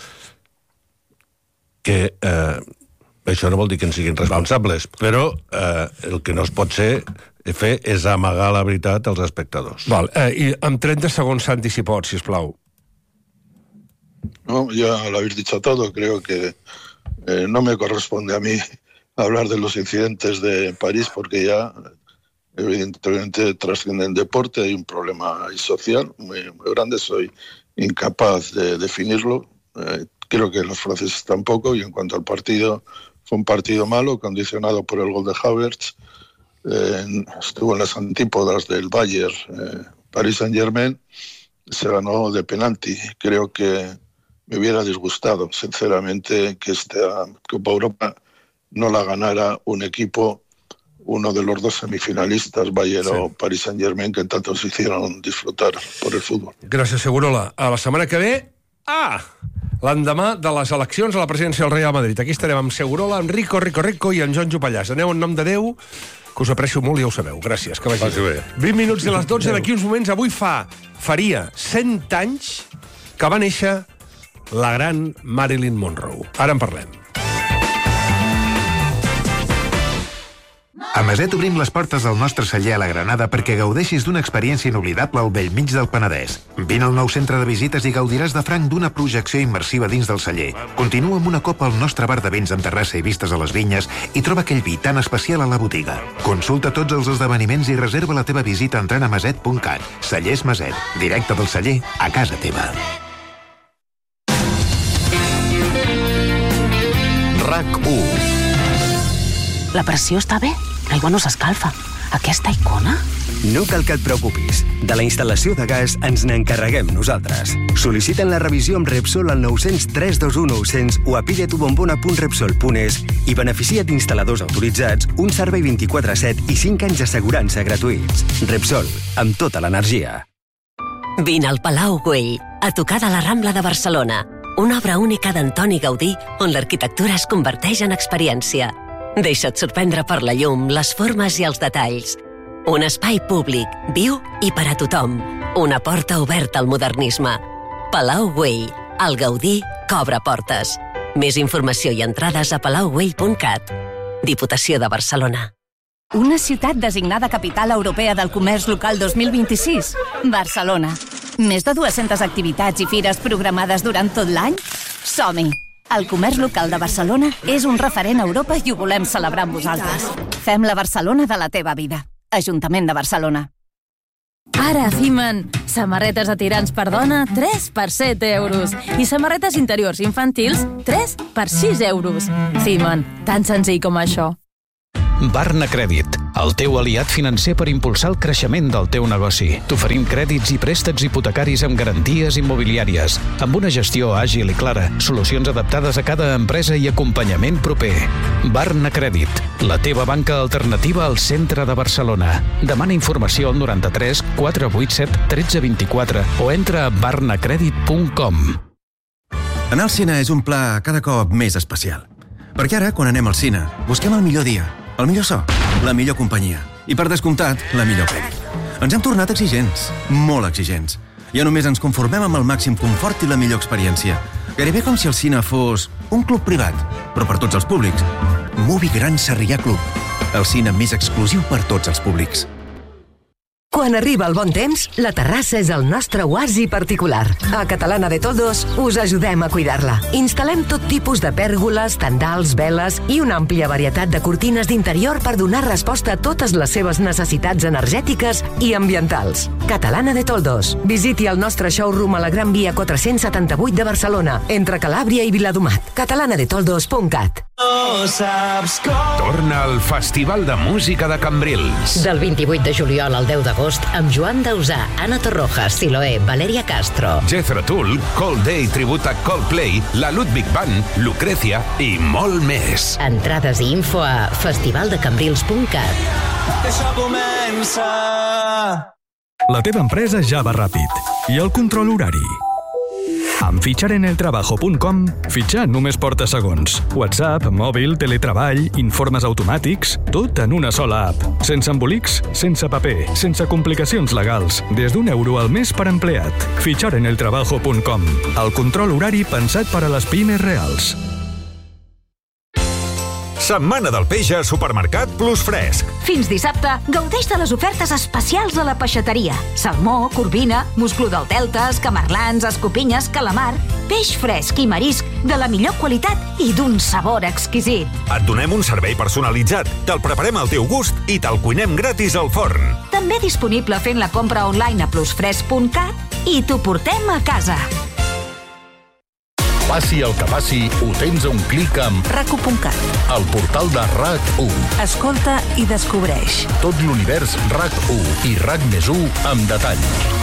Que... Uh, Això no vol dir que en siguin responsables, però eh, el que no es pot ser, fer és amagar la veritat als espectadors. Val, eh, i amb treinta segons, Santi, si pots, sisplau. No, ya lo habéis dicho todo. Creo que eh, no me corresponde a mí hablar de los incidentes de París porque ya evidentemente trascienden deporte, hay un problema social muy, muy grande, soy incapaz de definirlo. Eh, creo que los franceses tampoco, y en cuanto al partido... Fue un partido malo, condicionado por el gol de Havertz. Eh, estuvo en las antípodas del Bayern, eh, Paris Saint-Germain. Se ganó de penalti. Creo que me hubiera disgustado, sinceramente, que esta Copa Europa no la ganara un equipo, uno de los dos semifinalistas, Bayern sí. o Paris Saint-Germain, que tanto se hicieron disfrutar por el fútbol. Gràcies, Segurola. A la setmana que ve... Ah! L'endemà de les eleccions a la presidència del Real Madrid. Aquí estarem amb Segurola, amb Rico, Rico, Rico i en Joanjo Pallàs. Aneu en nom de Déu, que us aprecio molt i ja ho sabeu. Gràcies, que vagi bé. vint minuts de les dotze, d'aquí uns moments. Avui fa, faria cent anys que va néixer la gran Marilyn Monroe. Ara en parlem. A Maset obrim les portes del nostre celler a la Granada perquè gaudeixis d'una experiència inoblidable al bell mig del Penedès. Vine al nou centre de visites i gaudiràs de franc d'una projecció immersiva dins del celler. Continua amb una copa al nostre bar de vins amb terrassa i vistes a les vinyes i troba aquell vi tan especial a la botiga. Consulta tots els esdeveniments i reserva la teva visita entrant a maset punt cat. Cellers Maset, directe del celler a casa teva. RAC u. La pressió està bé? L'aigua no s'escalfa. Aquesta icona? No cal que et preocupis. De la instal·lació de gas ens n'encarreguem nosaltres. Sol·licita'n la revisió amb Repsol al nou zero tres dos u nou zero zero o a pidetubombona punt repsol punt es i beneficia't d'instal·ladors autoritzats, un servei vint-i-quatre set i cinc anys d'assegurança gratuïts. Repsol, amb tota l'energia. Vine al Palau Güell, a tocar de la Rambla de Barcelona. Una obra única d'Antoni Gaudí on l'arquitectura es converteix en experiència. Deixa't sorprendre per la llum, les formes i els detalls. Un espai públic, viu i per a tothom. Una porta oberta al modernisme. Palau Güell. El Gaudí cobra portes. Més informació i entrades a palau güell punt cat. Diputació de Barcelona. Una ciutat designada Capital Europea del Comerç Local dos mil vint-i-sis. Barcelona. Més de dues-centes activitats i fires programades durant tot l'any? Som-hi! El comerç local de Barcelona és un referent a Europa i ho volem celebrar amb vosaltres. Fem la Barcelona de la teva vida. Ajuntament de Barcelona. Ara a Fiman, samarretes de tirants per dona, tres per set euros. I samarretes interiors infantils, tres per sis euros. Fiman, tan senzill com això. Barna Crèdit, el teu aliat financer per impulsar el creixement del teu negoci. T'oferim crèdits i préstecs hipotecaris amb garanties immobiliàries, amb una gestió àgil i clara, solucions adaptades a cada empresa i acompanyament proper. Barna Crèdit, la teva banca alternativa al centre de Barcelona. Demana informació al noranta-tres quatre vuit set tretze vint-i-quatre o entra a barna crèdit punt com. Anar al cine és un pla cada cop més especial. Perquè ara, quan anem al cine, busquem el millor dia, el millor so, la millor companyia i, per descomptat, la millor pel·li. Ens hem tornat exigents, molt exigents. Ja només ens conformem amb el màxim confort i la millor experiència. Gairebé com si el cine fos un club privat, però per tots els públics. Movie Gran Sarrià Club, el cine més exclusiu per tots els públics. Quan arriba el bon temps, la terrassa és el nostre oasi particular. A Catalana de Toldos us ajudem a cuidar-la. Instal·lem tot tipus de pèrgoles, tendals, veles i una àmplia varietat de cortines d'interior per donar resposta a totes les seves necessitats energètiques i ambientals. Catalana de Toldos. Visiti el nostre showroom a la Gran Via quatre-cents setanta-vuit de Barcelona, entre Calàbria i Viladomat. catalana de toldos punt cat. Torna al Festival de Música de Cambrils. Del vint-i-vuit de juliol al deu d'agost amb Joan Dausà, Anna Torroja, Siloé, Valeria Castro. Jethro Tull, Cold Day tribut a Coldplay, la Ludwig Band, Lucrecia i molt més. Entrades i info a festival de cambrils punt cat. Això comença. La teva empresa ja va ràpid. I el control horari? Amb fitxar en el trabajo punt com, fitxar només porta segons. WhatsApp, mòbil, teletreball, informes automàtics, tot en una sola app. Sense embolics, sense paper, sense complicacions legals. Des d'un euro al mes per empleat. fitxar en el trabajo punt com. El control horari pensat per a les pimes reals. Setmana del peix a Supermercat Plus Fresc. Fins dissabte, gaudeix de les ofertes especials a la peixateria. Salmó, corbina, musclo del delta, escamarlans, escopinyes, calamar, peix fresc i marisc de la millor qualitat i d'un sabor exquisit. Et donem un servei personalitzat, te'l preparem al teu gust i te'l cuinem gratis al forn. També disponible fent la compra online a plus fresc punt cat i t'ho portem a casa. Passi el que passi, ho tens a un clic amb rac u punt cat. El portal de RAC u. Escolta i descobreix. Tot l'univers RAC u i RAC més u amb detall.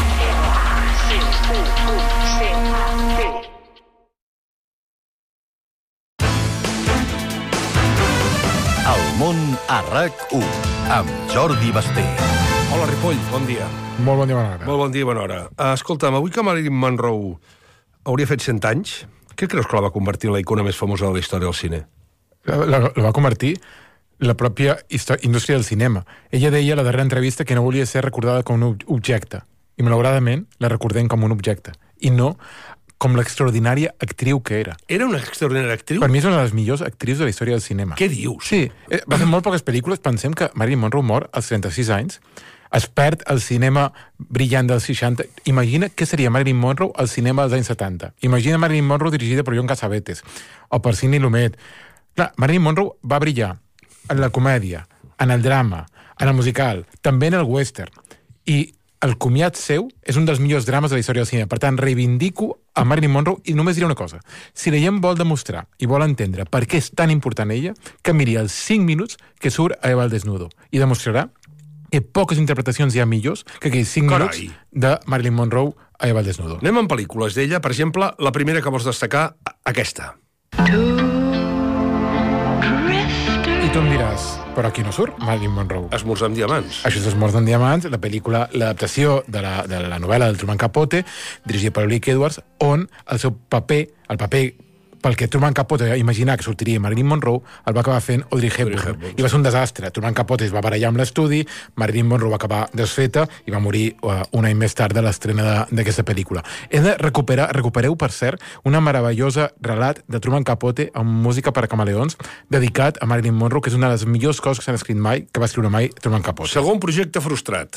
El món a RAC u amb Jordi Basté. Hola, Ripoll, bon dia. Molt bon dia, bona hora. Molt bon dia, bona hora. Uh, escolta'm, avui que Marilyn Monroe hauria fet cent anys, què creus que la va convertir en la icona més famosa de la història del cine? La, la, la va convertir la pròpia indústria del cinema. Ella deia a la darrera entrevista que no volia ser recordada com un objecte. I malauradament la recordem com un objecte. I no com l'extraordinària actriu que era. Era una extraordinària actriu? Per mi és una de les millors actrius de la història del cinema. Què dius? Sí, va fer molt poques pel·lícules. Pensem que Marilyn Monroe mor als trenta-sis anys, es perd el cinema brillant dels seixanta. Imagina què seria Marilyn Monroe al cinema dels anys setanta. Imagina Marilyn Monroe dirigida per John Cassavetes o per Sidney Lumet. Clar, Marilyn Monroe va brillar en la comèdia, en el drama, en el musical, també en el western. I el comiat seu és un dels millors drames de la història del cinema. Per tant, reivindico a Marilyn Monroe i només diré una cosa. Si la gent vol demostrar i vol entendre per què és tan important ella, que miri els cinc minuts que surt a Eva al desnudo i demostrarà que poques interpretacions hi ha millors que aquells cinc minuts de Marilyn Monroe a Eva al desnudo. Anem amb pel·lícules d'ella. Per exemple, la primera que vols destacar, aquesta. I tu em diràs, però aquí no surt Marilyn Monroe. Esmorzar amb diamants. Això és Esmorzar amb diamants, la pel·lícula, l'adaptació de la, de la novel·la del Truman Capote, dirigida per Blake Edwards, on el seu paper, el paper pel que Truman Capote va imaginar que sortiria Marilyn Monroe, el va acabar fent Audrey Hepburn. I va ser un desastre. Truman Capote es va barallar amb l'estudi, Marilyn Monroe va acabar desfeta i va morir uh, un any més tard de l'estrena d'aquesta pel·lícula. He de recuperar, recupereu, per cert, una meravellosa relat de Truman Capote amb música per a camaleons dedicat a Marilyn Monroe, que és una de les millors coses que s'han escrit mai, que va escriure mai Truman Capote. Segon projecte frustrat.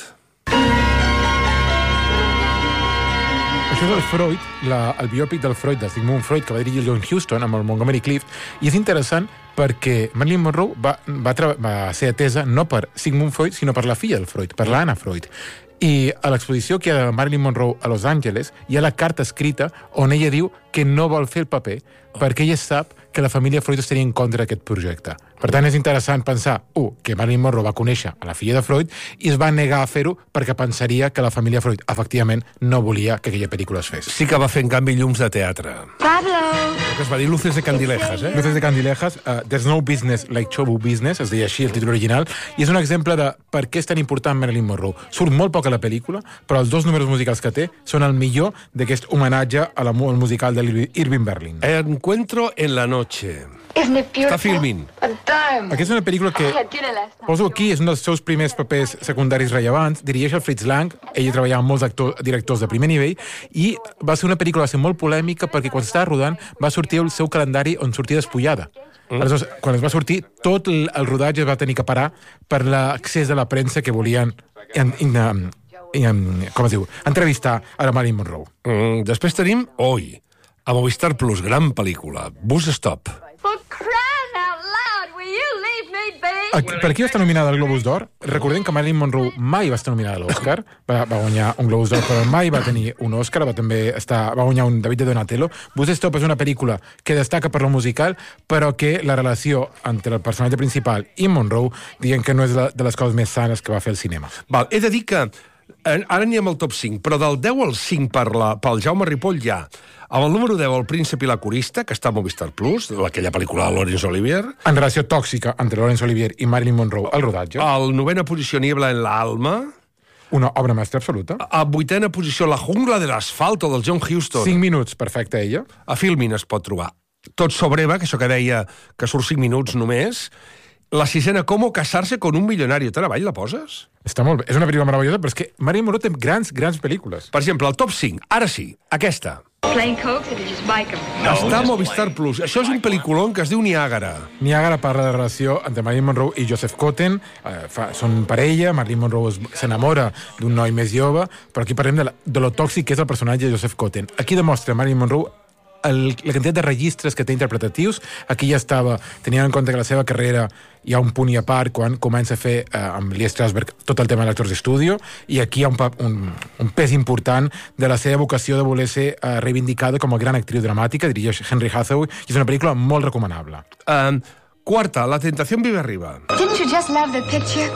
Això és el Freud, la, el biòpic del Freud, de Sigmund Freud, que va dirigir el John Huston amb el Montgomery Clift, i és interessant perquè Marilyn Monroe va, va, va ser atesa no per Sigmund Freud, sinó per la filla del Freud, per l'Anna Freud. I a l'exposició que hi ha de Marilyn Monroe a Los Angeles hi ha la carta escrita on ella diu que no vol fer el paper perquè ella sap que la família Freud estaria en contra d'aquest projecte. Per tant, és interessant pensar, u, que Marilyn Monroe va conèixer a la filla de Freud i es va negar a fer-ho perquè pensaria que la família Freud, efectivament, no volia que aquella pel·lícula es fes. Sí que va fer, en canvi, llums de teatre. Pablo! Que es va dir Luces de Candilejas, eh? Luces de Candilejas, uh, There's no business like show business, es deia així el títol original, i és un exemple de per què és tan important Marilyn Monroe. Surt molt poc a la pel·lícula, però els dos números musicals que té són el millor d'aquest homenatge a la, al musical d'Irving Berlin. Encuentro en la noche. Està filmint. Aquesta és una pel·lícula que, poso aquí, és un dels seus primers papers secundaris rellevants, dirigeix el Fritz Lang, ell treballava amb molts actors, directors de primer nivell, i va ser una pel·lícula va ser molt polèmica perquè quan estava rodant va sortir el seu calendari on sortia despullada. Mm. Aleshores, quan es va sortir, tot el, el rodatge es va tenir que parar per l'accés de la premsa que volien in, in, in, in, com es diu, entrevistar a la Marilyn Monroe. Mm, després tenim, oi, a Movistar Plus, gran pel·lícula, Bus Stop. Per aquí va estar nominada al Globus d'Or. Recordem que Marilyn Monroe mai va estar nominada a l'Oscar. Va, va guanyar un Globus d'Or, però mai va tenir un Oscar. Va, també estar, va guanyar un David de Donatello. Bus Stop és una pel·lícula que destaca per lo musical, però que la relació entre el personatge principal i Monroe diguem que no és de les coses més sanes que va fer el cinema. Val, he de dir que ara anirem al top cinc, però del deu al cinc per la, pel Jaume Ripoll hi ha amb el número deu, El príncep i la corista, que està a Movistar Plus, aquella pel·lícula de Laurence Olivier. En relació tòxica entre Laurence Olivier i Marilyn Monroe al rodatge. Al novena posició, Niebla en la alma. Una obra mestra absoluta. A vuitena posició, La jungla de l'asfalto, del John Huston. Cinc minuts, perfecte, ella. A Filmin es pot trobar. Tot sobre Eva, que això que deia que surt cinc minuts només. La sisena, Com casar-se con un millonario. Te la ball, la poses? Està molt bé. És una pel·lícula meravellosa, però és que Marilyn Monroe té grans, grans pel·lícules. Per exemple, el top cinc. Ara sí, aquesta. No, està a Movistar Plus. Això és un pel·lículon que es diu Niàgara. Niàgara parla de la relació entre Marilyn Monroe i Joseph Cotten. Eh, fa, són parella, Marilyn Monroe s'enamora d'un noi més jove, però aquí parlem de, la, de lo tòxic que és el personatge de Joseph Cotten. Aquí demostra Marilyn Monroe el, la quantitat de registres que té interpretatius. Aquí ja estava, tenint en compte que la seva carrera hi ha un punt i a part quan comença a fer eh, amb Lee Strasberg tot el tema de l'actors d'estudio, i aquí hi ha un, un, un pes important de la seva vocació de voler ser eh, reivindicada com a gran actriu dramàtica. Dirigeix Henry Hathaway i és una pel·lícula molt recomanable. Um, quarta, La tentación vive arriba. Didn't you just love the picture?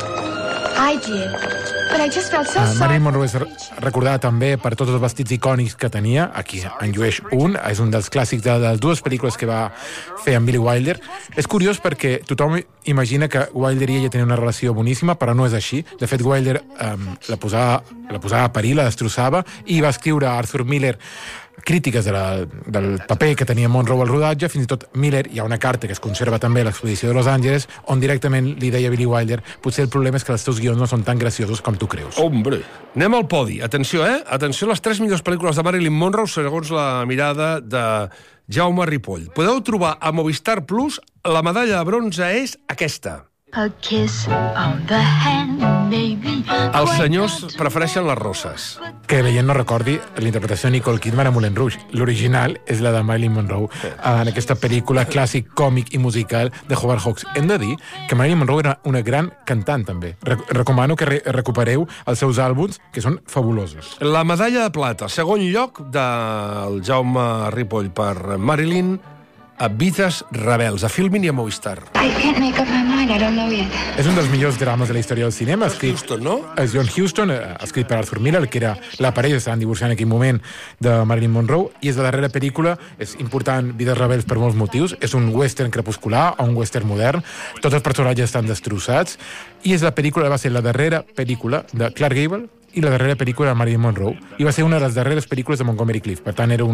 I did. But I just felt so uh, sorry. Marilyn Monroe és recordada també per tots els vestits icònics que tenia. Aquí en llueix un, és un dels clàssics de les dues pel·lícules que va fer amb Billy Wilder. És curiós perquè tothom imagina que Wilder i ella tenien una relació boníssima, però no és així. De fet, Wilder um, la, posava, la posava a parir, la destrossava, i va escriure a Arthur Miller crítiques de la, del paper que tenia Monroe al rodatge. Fins i tot Miller, hi ha una carta que es conserva també a l'exposició de Los Angeles, on directament li deia a Billy Wilder: potser el problema és que els teus guions no són tan graciosos com tu creus. Hombre, anem al podi. Atenció, eh? Atenció a les tres millors pel·lícules de Marilyn Monroe segons la mirada de Jaume Ripoll. Podeu trobar a Movistar Plus. La medalla de bronze és aquesta. A kiss on the hand, baby. Els senyors prefereixen les roses. Que la gent no recordi l'interpretació de Nicole Kidman a Moulin Rouge. L'original és la de Marilyn Monroe en aquesta pel·lícula clàssic, còmic i musical de Howard Hawks. Hem de dir que Marilyn Monroe era una gran cantant, també. Re recomano que re recupereu els seus àlbums, que són fabulosos. La medalla de plata, segon lloc del Jaume Ripoll per Marilyn, a Vides rebels, a Filmin i a Movistar. I can't make up my mind, I don't know yet. És un dels millors drames de la història del cinema. Escrit, Houston, no? És John Huston, escrit per Arthur Miller, que era la parella, estaven divorciant en aquell moment, de Marilyn Monroe, i és la darrera pel·lícula. És important, Vides rebels, per molts motius. És un western crepuscular o un western modern. Tots els personatges estan destrossats, i és la pel·lícula, va ser la darrera pel·lícula de Clark Gable i la darrera pel·lícula de Marilyn Monroe, i va ser una de les darreres pel·lícules de Montgomery Clift. Per tant, era un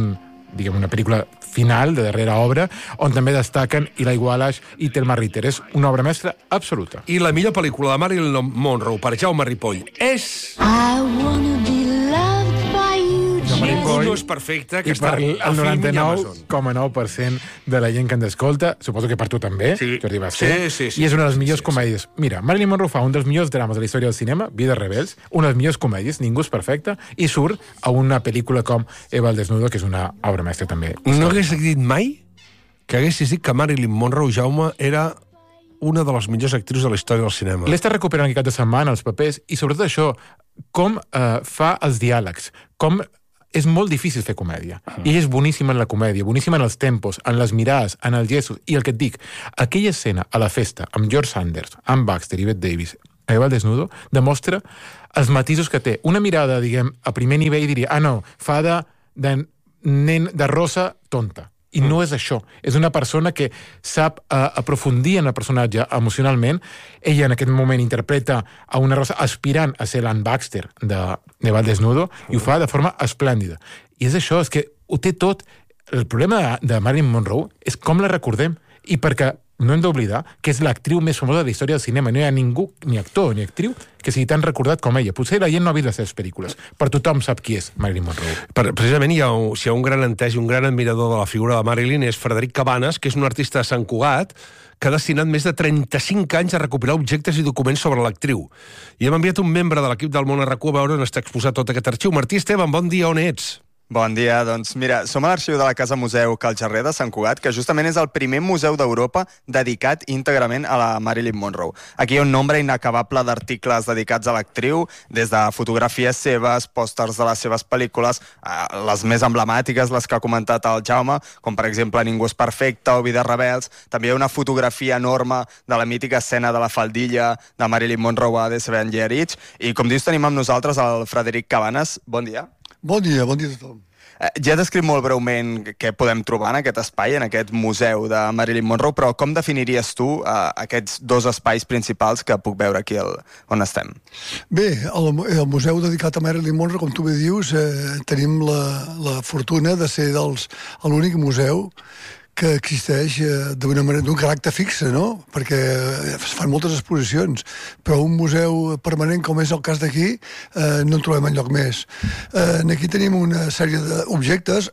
diguem, una pel·lícula final, de darrera obra, on també destaquen Eli Wallach i Thelma Ritter. És una obra mestra absoluta. I la millor pel·lícula de Marilyn Monroe per Jaume Ripoll és... I wanna be loved by you. Ningú no és perfecte, que I està per el al noranta-nou coma nou per cent de la gent que ens escolta, suposo que per tu també, sí. Jordi Basté, sí, sí, sí, i és una de les sí, millors sí, comèdies. Sí. Mira, Marilyn Monroe fa un dels millors drames de la història del cinema, Vides rebels, una de les millors comèdies, Ningú és perfecte, i surt a una pel·lícula com Eva al desnudo, que és una obra mestra també. No hagués dit mai que haguessis dit que Marilyn Monroe, Jaume, era una de les millors actrius de la història del cinema. L'he estat recuperant aquest cap de setmana, els papers, i sobretot això, com eh, fa els diàlegs, com és molt difícil fer comèdia. Uh -huh. I ella és boníssima en la comèdia, boníssima en els tempos, en les mirades, en els gestos. I el que et dic, aquella escena a la festa amb George Sanders, amb Baxter i Bette Davis, a Eva al desnudo, demostra els matisos que té. Una mirada, diguem, a primer nivell diria, ah, no, fa de, de nen de rosa tonta. I no és això. És una persona que sap uh, aprofundir en el personatge emocionalment. Ella en aquest moment interpreta a una rosa aspirant a ser l'Ann Baxter de Eva al desnudo i ho fa de forma esplèndida. I és això, és que ho té tot. El problema de Marilyn Monroe és com la recordem. I perquè no hem d'oblidar que és l'actriu més famosa de la història del cinema. No hi ha ningú, ni actor ni actriu, que sigui tan recordat com ella. Potser la gent no ha vist les seves pel·lícules, però tothom sap qui és Marilyn Monroe. Per, precisament hi ha, un, si hi ha un gran entès i un gran admirador de la figura de Marilyn és Frederic Cabanes, que és un artista de Sant Cugat que ha destinat més de trenta-cinc anys a recopilar objectes i documents sobre l'actriu. I hem enviat un membre de l'equip del Món a RAC u a veure on està exposat tot aquest arxiu. Martí Esteban, bon dia, on ets? Bon dia, doncs mira, som a l'arxiu de la Casa Museu Cal Jarrer de Sant Cugat, que justament és el primer museu d'Europa dedicat íntegrament a la Marilyn Monroe. Aquí hi ha un nombre inacabable d'articles dedicats a l'actriu, des de fotografies seves, pòsters de les seves pel·lícules, eh, les més emblemàtiques, les que ha comentat el Jaume, com per exemple Ningú és perfecte o Vides rebels. També hi ha una fotografia enorme de la mítica escena de la faldilla de Marilyn Monroe a The Seven Year Itch. I com dius, tenim amb nosaltres el Frederic Cabanes. Bon dia. Bon dia, bon dia a tothom. Eh, ja he descrit molt breument què podem trobar en aquest espai, en aquest museu de Marilyn Monroe, però com definiries tu eh, aquests dos espais principals que puc veure aquí el, on estem? Bé, el, el museu dedicat a Marilyn Monroe, com tu bé dius, eh, tenim la, la fortuna de ser dels, l'únic museu que existeix eh, d'una manera, d'un caràcter fixe, no? Perquè es fan moltes exposicions, però un museu permanent, com és el cas d'aquí, eh, no en trobem enlloc més. Eh, aquí tenim una sèrie d'objectes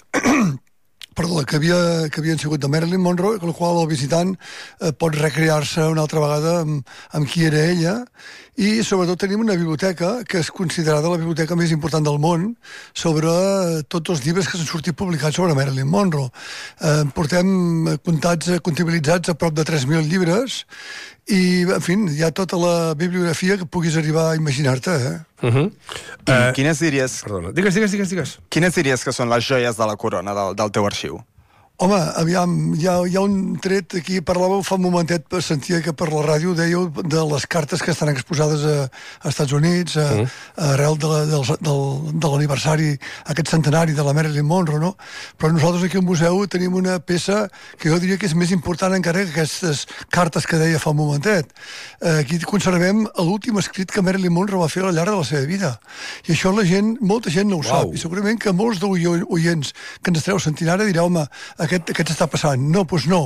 perdó, que, havia, que havien sigut de Marilyn Monroe, amb el qual el visitant eh, pot recrear-se una altra vegada amb, amb qui era ella, i sobretot tenim una biblioteca que és considerada la biblioteca més important del món sobre tots els llibres que s'han sortit publicats sobre Marilyn Monroe. Eh, portem comptats, comptabilitzats a prop de tres mil llibres i, en fi, hi ha tota la bibliografia que puguis arribar a imaginar-te, eh? Uh -huh. uh, quines diries... Perdona, digues, digues, digues, digues. Quines diries que són les joies de la corona del, del teu arxiu? Home, aviam, hi ha, hi ha un tret aquí, parlàveu fa un momentet, sentia que per la ràdio dèieu de les cartes que estan exposades a, a Estats Units, a, mm. a arrel de, la, del, del, de l'aniversari, aquest centenari de la Marilyn Monroe, no? Però nosaltres aquí al museu tenim una peça que jo diria que és més important encara que aquestes cartes que deia fa un momentet. Aquí conservem l'últim escrit que Marilyn Monroe va fer al llarg de la seva vida. I això la gent, molta gent no ho wow. sap. I segurament que molts d'oients que ens esteu sentint ara direu, home, Aquest, aquest està passant. No, doncs no.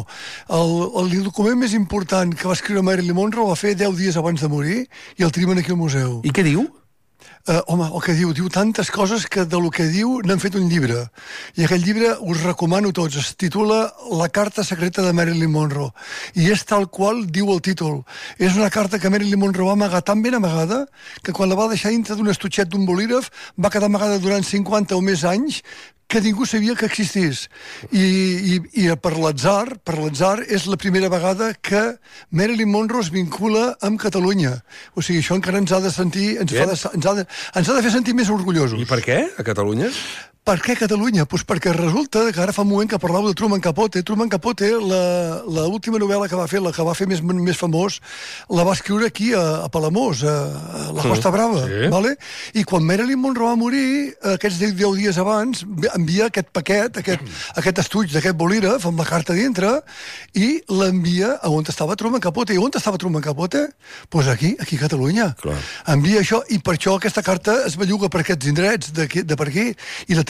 El, el document més important que va escriure Marilyn Monroe va fer deu dies abans de morir i el tenim aquí al museu. I què diu? Uh, home, el que diu, diu tantes coses que de lo que diu n'han fet un llibre. I aquest llibre us recomano tots. Es titula La carta secreta de Marilyn Monroe. I és tal qual diu el títol. És una carta que Marilyn Monroe va amagar tan ben amagada que quan la va deixar dintre d'un estutxet d'un bolígraf va quedar amagada durant cinquanta o més anys que ningú sabia que existís. I, i, i per l'atzar, per l'atzar, és la primera vegada que Marilyn Monroe es vincula amb Catalunya. O sigui, això encara ens ha de sentir, ens, fa de, ens, ha, de, ens ha de fer sentir més orgullosos. I per què, a Catalunya? Per què Catalunya? Pues perquè resulta que ara fa un moment que parlàveu de Truman Capote. Truman Capote, l'última novel·la que va fer, la que va fer més, més famós, la va escriure aquí, a, a Palamós, a, a la Costa Brava. Sí. Vale? I quan Marilyn Monroe va morir, aquests deu dies abans, envia aquest paquet, aquest, aquest estuig d'aquest bolígraf, amb la carta dintre, i l'envia a on estava Truman Capote. I on estava Truman Capote? Doncs pues aquí, aquí a Catalunya. Clar. Envia això, i per això aquesta carta es belluga per aquests indrets de, de per aquí, i la tenim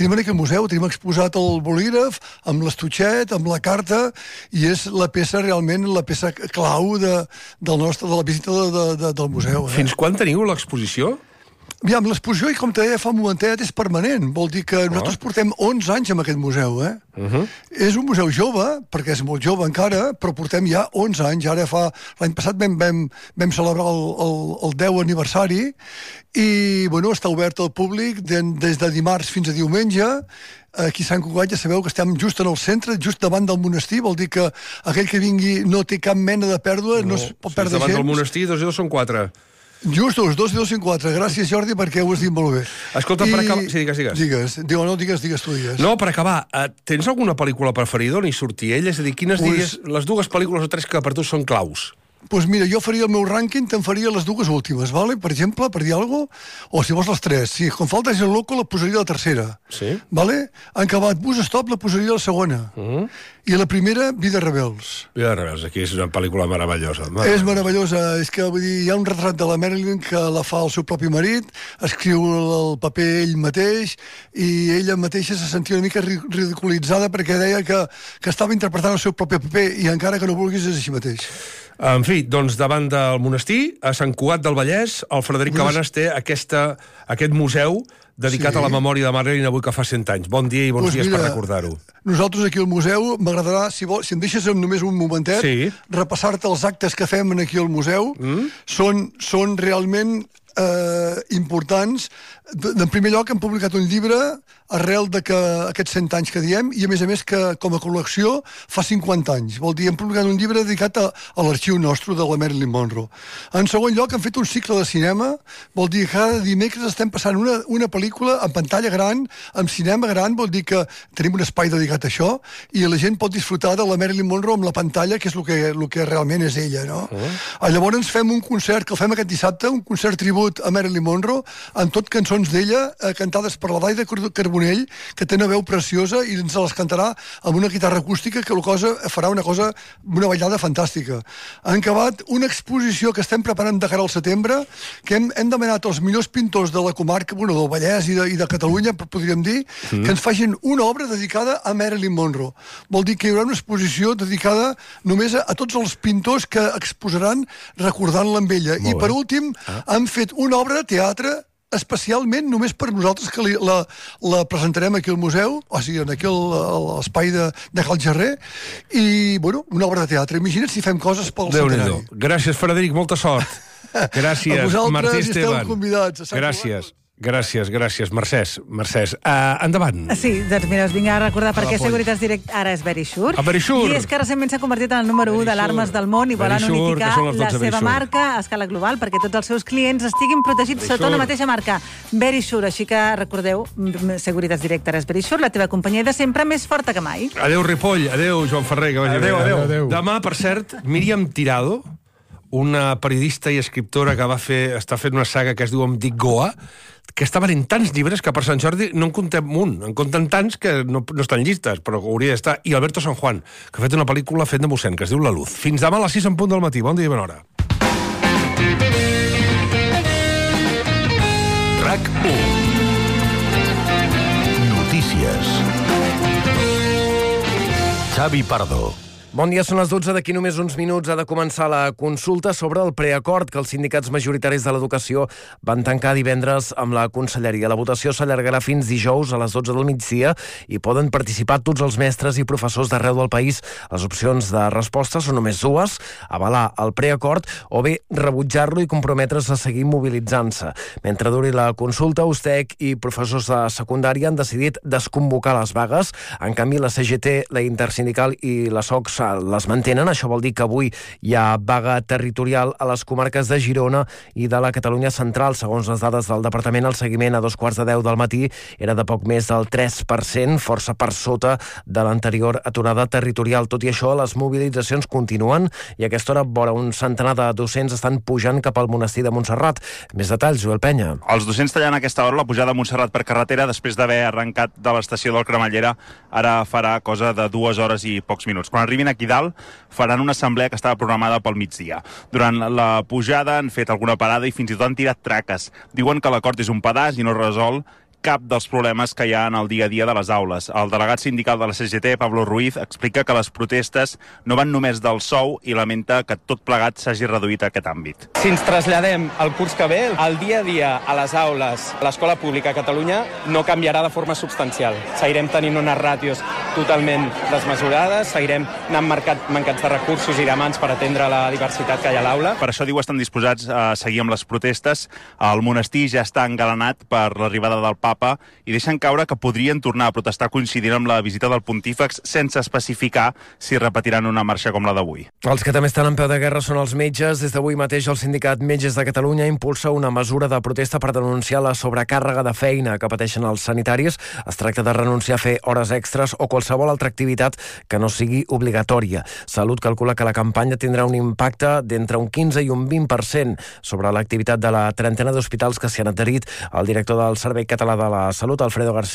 tenim en aquell museu, tenim exposat el bolígraf, amb l'estutxet, amb la carta, i és la peça realment, la peça clau de, del nostre, de la visita de, de, de, del museu. Eh? Fins quan teniu l'exposició? Aviam, l'exposició, com te deia fa un momentet, és permanent. Vol dir que nosaltres portem onze anys en aquest museu, eh? Uh-huh. És un museu jove, perquè és molt jove encara, però portem ja onze anys. Ara fa... L'any passat vam, vam, vam celebrar el, el, el deu aniversari i, bueno, està obert al públic de, des de dimarts fins a diumenge. Aquí a Sant Cugat ja sabeu que estem just en el centre, just davant del monestir, vol dir que aquell que vingui no té cap mena de pèrdua, no, no es pot perdre gens. Davant del monestir, dos i dos són quatre. Just dos, dos i dos en quatre. Gràcies, Jordi, perquè ho has dit molt bé. Escolta, I... per acabar... Sí, digues, digues. Digues. Diu, no, digues, digues tu, digues. No, per acabar, eh, tens alguna pel·lícula preferida on hi surti ell? És a dir, quines pues... diries les dues pel·lícules o tres que per tu són claus? Doncs pues mira, jo faria el meu rànquing, te'n faria les dues últimes, vale? Per exemple, per dir alguna cosa, o si vols les tres. Si com falta és el loco, la posaria la tercera. Sí. Vale? En acabat Bus Stop, la posaria la segona. Uh-huh. I la primera, Vida Rebels. Vida Rebels, aquí és una pel·lícula meravellosa. Mar és meravellosa. És que, vull dir, hi ha un retrat de la Marilyn que la fa el seu propi marit, escriu el paper ell mateix, i ella mateixa se sentia una mica ridiculitzada perquè deia que, que estava interpretant el seu propi paper, i encara que no vulguis és així mateix. En fi, doncs davant del monestir, a Sant Cugat del Vallès, el Frederic Cabanes té aquesta, aquest museu dedicat sí. a la memòria de Marilyn avui que fa cent anys. Bon dia i bons pues dies mira, per recordar-ho. Nosaltres aquí al museu, m'agradarà, si, vol, si em deixes només un momentet, sí. repassar-te els actes que fem aquí al museu. Mm? Són, són realment eh, importants. En primer lloc, hem publicat un llibre arrel de que aquests cent anys que diem, i a més a més que com a col·lecció fa cinquanta anys. Vol dir, hem publicat un llibre dedicat a, a l'arxiu nostre de la Marilyn Monroe. En segon lloc, hem fet un cicle de cinema, vol dir que cada dimecres estem passant una, una pel·lícula en pantalla gran, amb cinema gran, vol dir que tenim un espai dedicat a això, i la gent pot disfrutar de la Marilyn Monroe amb la pantalla, que és el que, el que realment és ella, no? Uh. Llavors fem un concert, que el fem aquest dissabte, un concert tribut a Marilyn Monroe, amb tot cançons d'ella, eh, cantades per la Daida Carbonell, que té una veu preciosa i ens les cantarà amb una guitarra acústica que la cosa farà una cosa, una ballada fantàstica. Han acabat una exposició que estem preparant de cara al setembre, que hem, hem demanat als millors pintors de la comarca, bueno, del Vallès i de, i de Catalunya, podríem dir, mm. que ens facin una obra dedicada a Marilyn Monroe. Vol dir que hi haurà una exposició dedicada només a, a tots els pintors que exposaran recordant-la amb ella. Molt I per bé. últim, ah. han fet una obra de teatre especialment només per nosaltres, que li, la, la presentarem aquí al museu, o sigui, aquí a l'espai de, de Cal Gerrer, i, bueno, una obra de teatre. Imagina't si fem coses pel centenari. Gràcies, Frederic, molta sort. Gràcies, a vosaltres Martí esteu Esteban. convidats. Gràcies. Gràcies, gràcies. Mercès, Mercès. Uh, endavant. Sí, doncs mira, us vinc a recordar per què Securitas Direct ara és Verisure. A Verisure. I és que recentment s'ha convertit en el número u d'alarmes del món i volen unificar la seva marca a escala global perquè tots els seus clients estiguin protegits Verisure. sota una mateixa marca. Verisure, així que recordeu, Securitas Direct ara és Verisure, la teva companyia de sempre més forta que mai. Adéu, Ripoll. Adéu, Joan Ferrer. Que vagi adéu, bé. adéu, adéu. Demà, per cert, Míriam Tirado, una periodista i escriptora que va fer, està fent una saga que es diu Em dic Goa, que està venint tants llibres que per Sant Jordi no en contem un, en compten tants que no, no estan llistes, però hauria d'estar. I Alberto San Juan, que ha fet una pel·lícula fent de mossèn, que es diu La Luz. Fins demà a les sis en punt del matí. Bon dia i bona hora. RAC u. Notícies. Xavi Pardo. Bon dia, són les dotze. D'aquí només uns minuts ha de començar la consulta sobre el preacord que els sindicats majoritaris de l'educació van tancar divendres amb la Conselleria. La votació s'allargarà fins dijous a les dotze del migdia i poden participar tots els mestres i professors d'arreu del país. Les opcions de resposta són només dues: avalar el preacord o bé rebutjar-lo i comprometre's a seguir mobilitzant-se. Mentre duri la consulta, U S T E C i professors de secundària han decidit desconvocar les vagues. En canvi, la C G T, la Intersindical i la S O C les mantenen. Això vol dir que avui hi ha vaga territorial a les comarques de Girona i de la Catalunya central. Segons les dades del departament, el seguiment a dos quarts de deu del matí era de poc més del tres per cent, força per sota de l'anterior aturada territorial. Tot i això, les mobilitzacions continuen i a aquesta hora vora un centenar de docents estan pujant cap al monestir de Montserrat. Més detalls, Joel Penya. Els docents tallant a aquesta hora la pujada a Montserrat per carretera després d'haver arrencat de l'estació del Cremallera. Ara farà cosa de dues hores i pocs minuts. Quan arribin aquí dalt faran una assemblea que estava programada pel migdia. Durant la pujada han fet alguna parada i fins i tot han tirat traques. Diuen que l'acord és un pedaç i no resol cap dels problemes que hi ha en el dia a dia de les aules. El delegat sindical de la C G T, Pablo Ruiz, explica que les protestes no van només del sou i lamenta que tot plegat s'hagi reduït a aquest àmbit. Si ens traslladem al curs que ve, el dia a dia a les aules, a l'escola pública a Catalunya, no canviarà de forma substancial. Seguirem tenint unes ràtios totalment desmesurades, seguirem anant marcat, mancats de recursos i de mans per atendre la diversitat que hi ha a l'aula. Per això, diu, estan disposats a seguir amb les protestes. El monestir ja està engalanat per l'arribada del papa i deixen caure que podrien tornar a protestar coincidint amb la visita del pontífex sense especificar si repetiran una marxa com la d'avui. Els que també estan en peu de guerra són els metges. Des d'avui mateix el sindicat Metges de Catalunya impulsa una mesura de protesta per denunciar la sobrecàrrega de feina que pateixen els sanitaris. Es tracta de renunciar a fer hores extres o qualsevol altra activitat que no sigui obligatòria. Salut calcula que la campanya tindrà un impacte d'entre un quinze i un vint per cent sobre l'activitat de la trentena d'hospitals que s'hi han adherit. El director del Servei Català de la Salut, Alfredo García,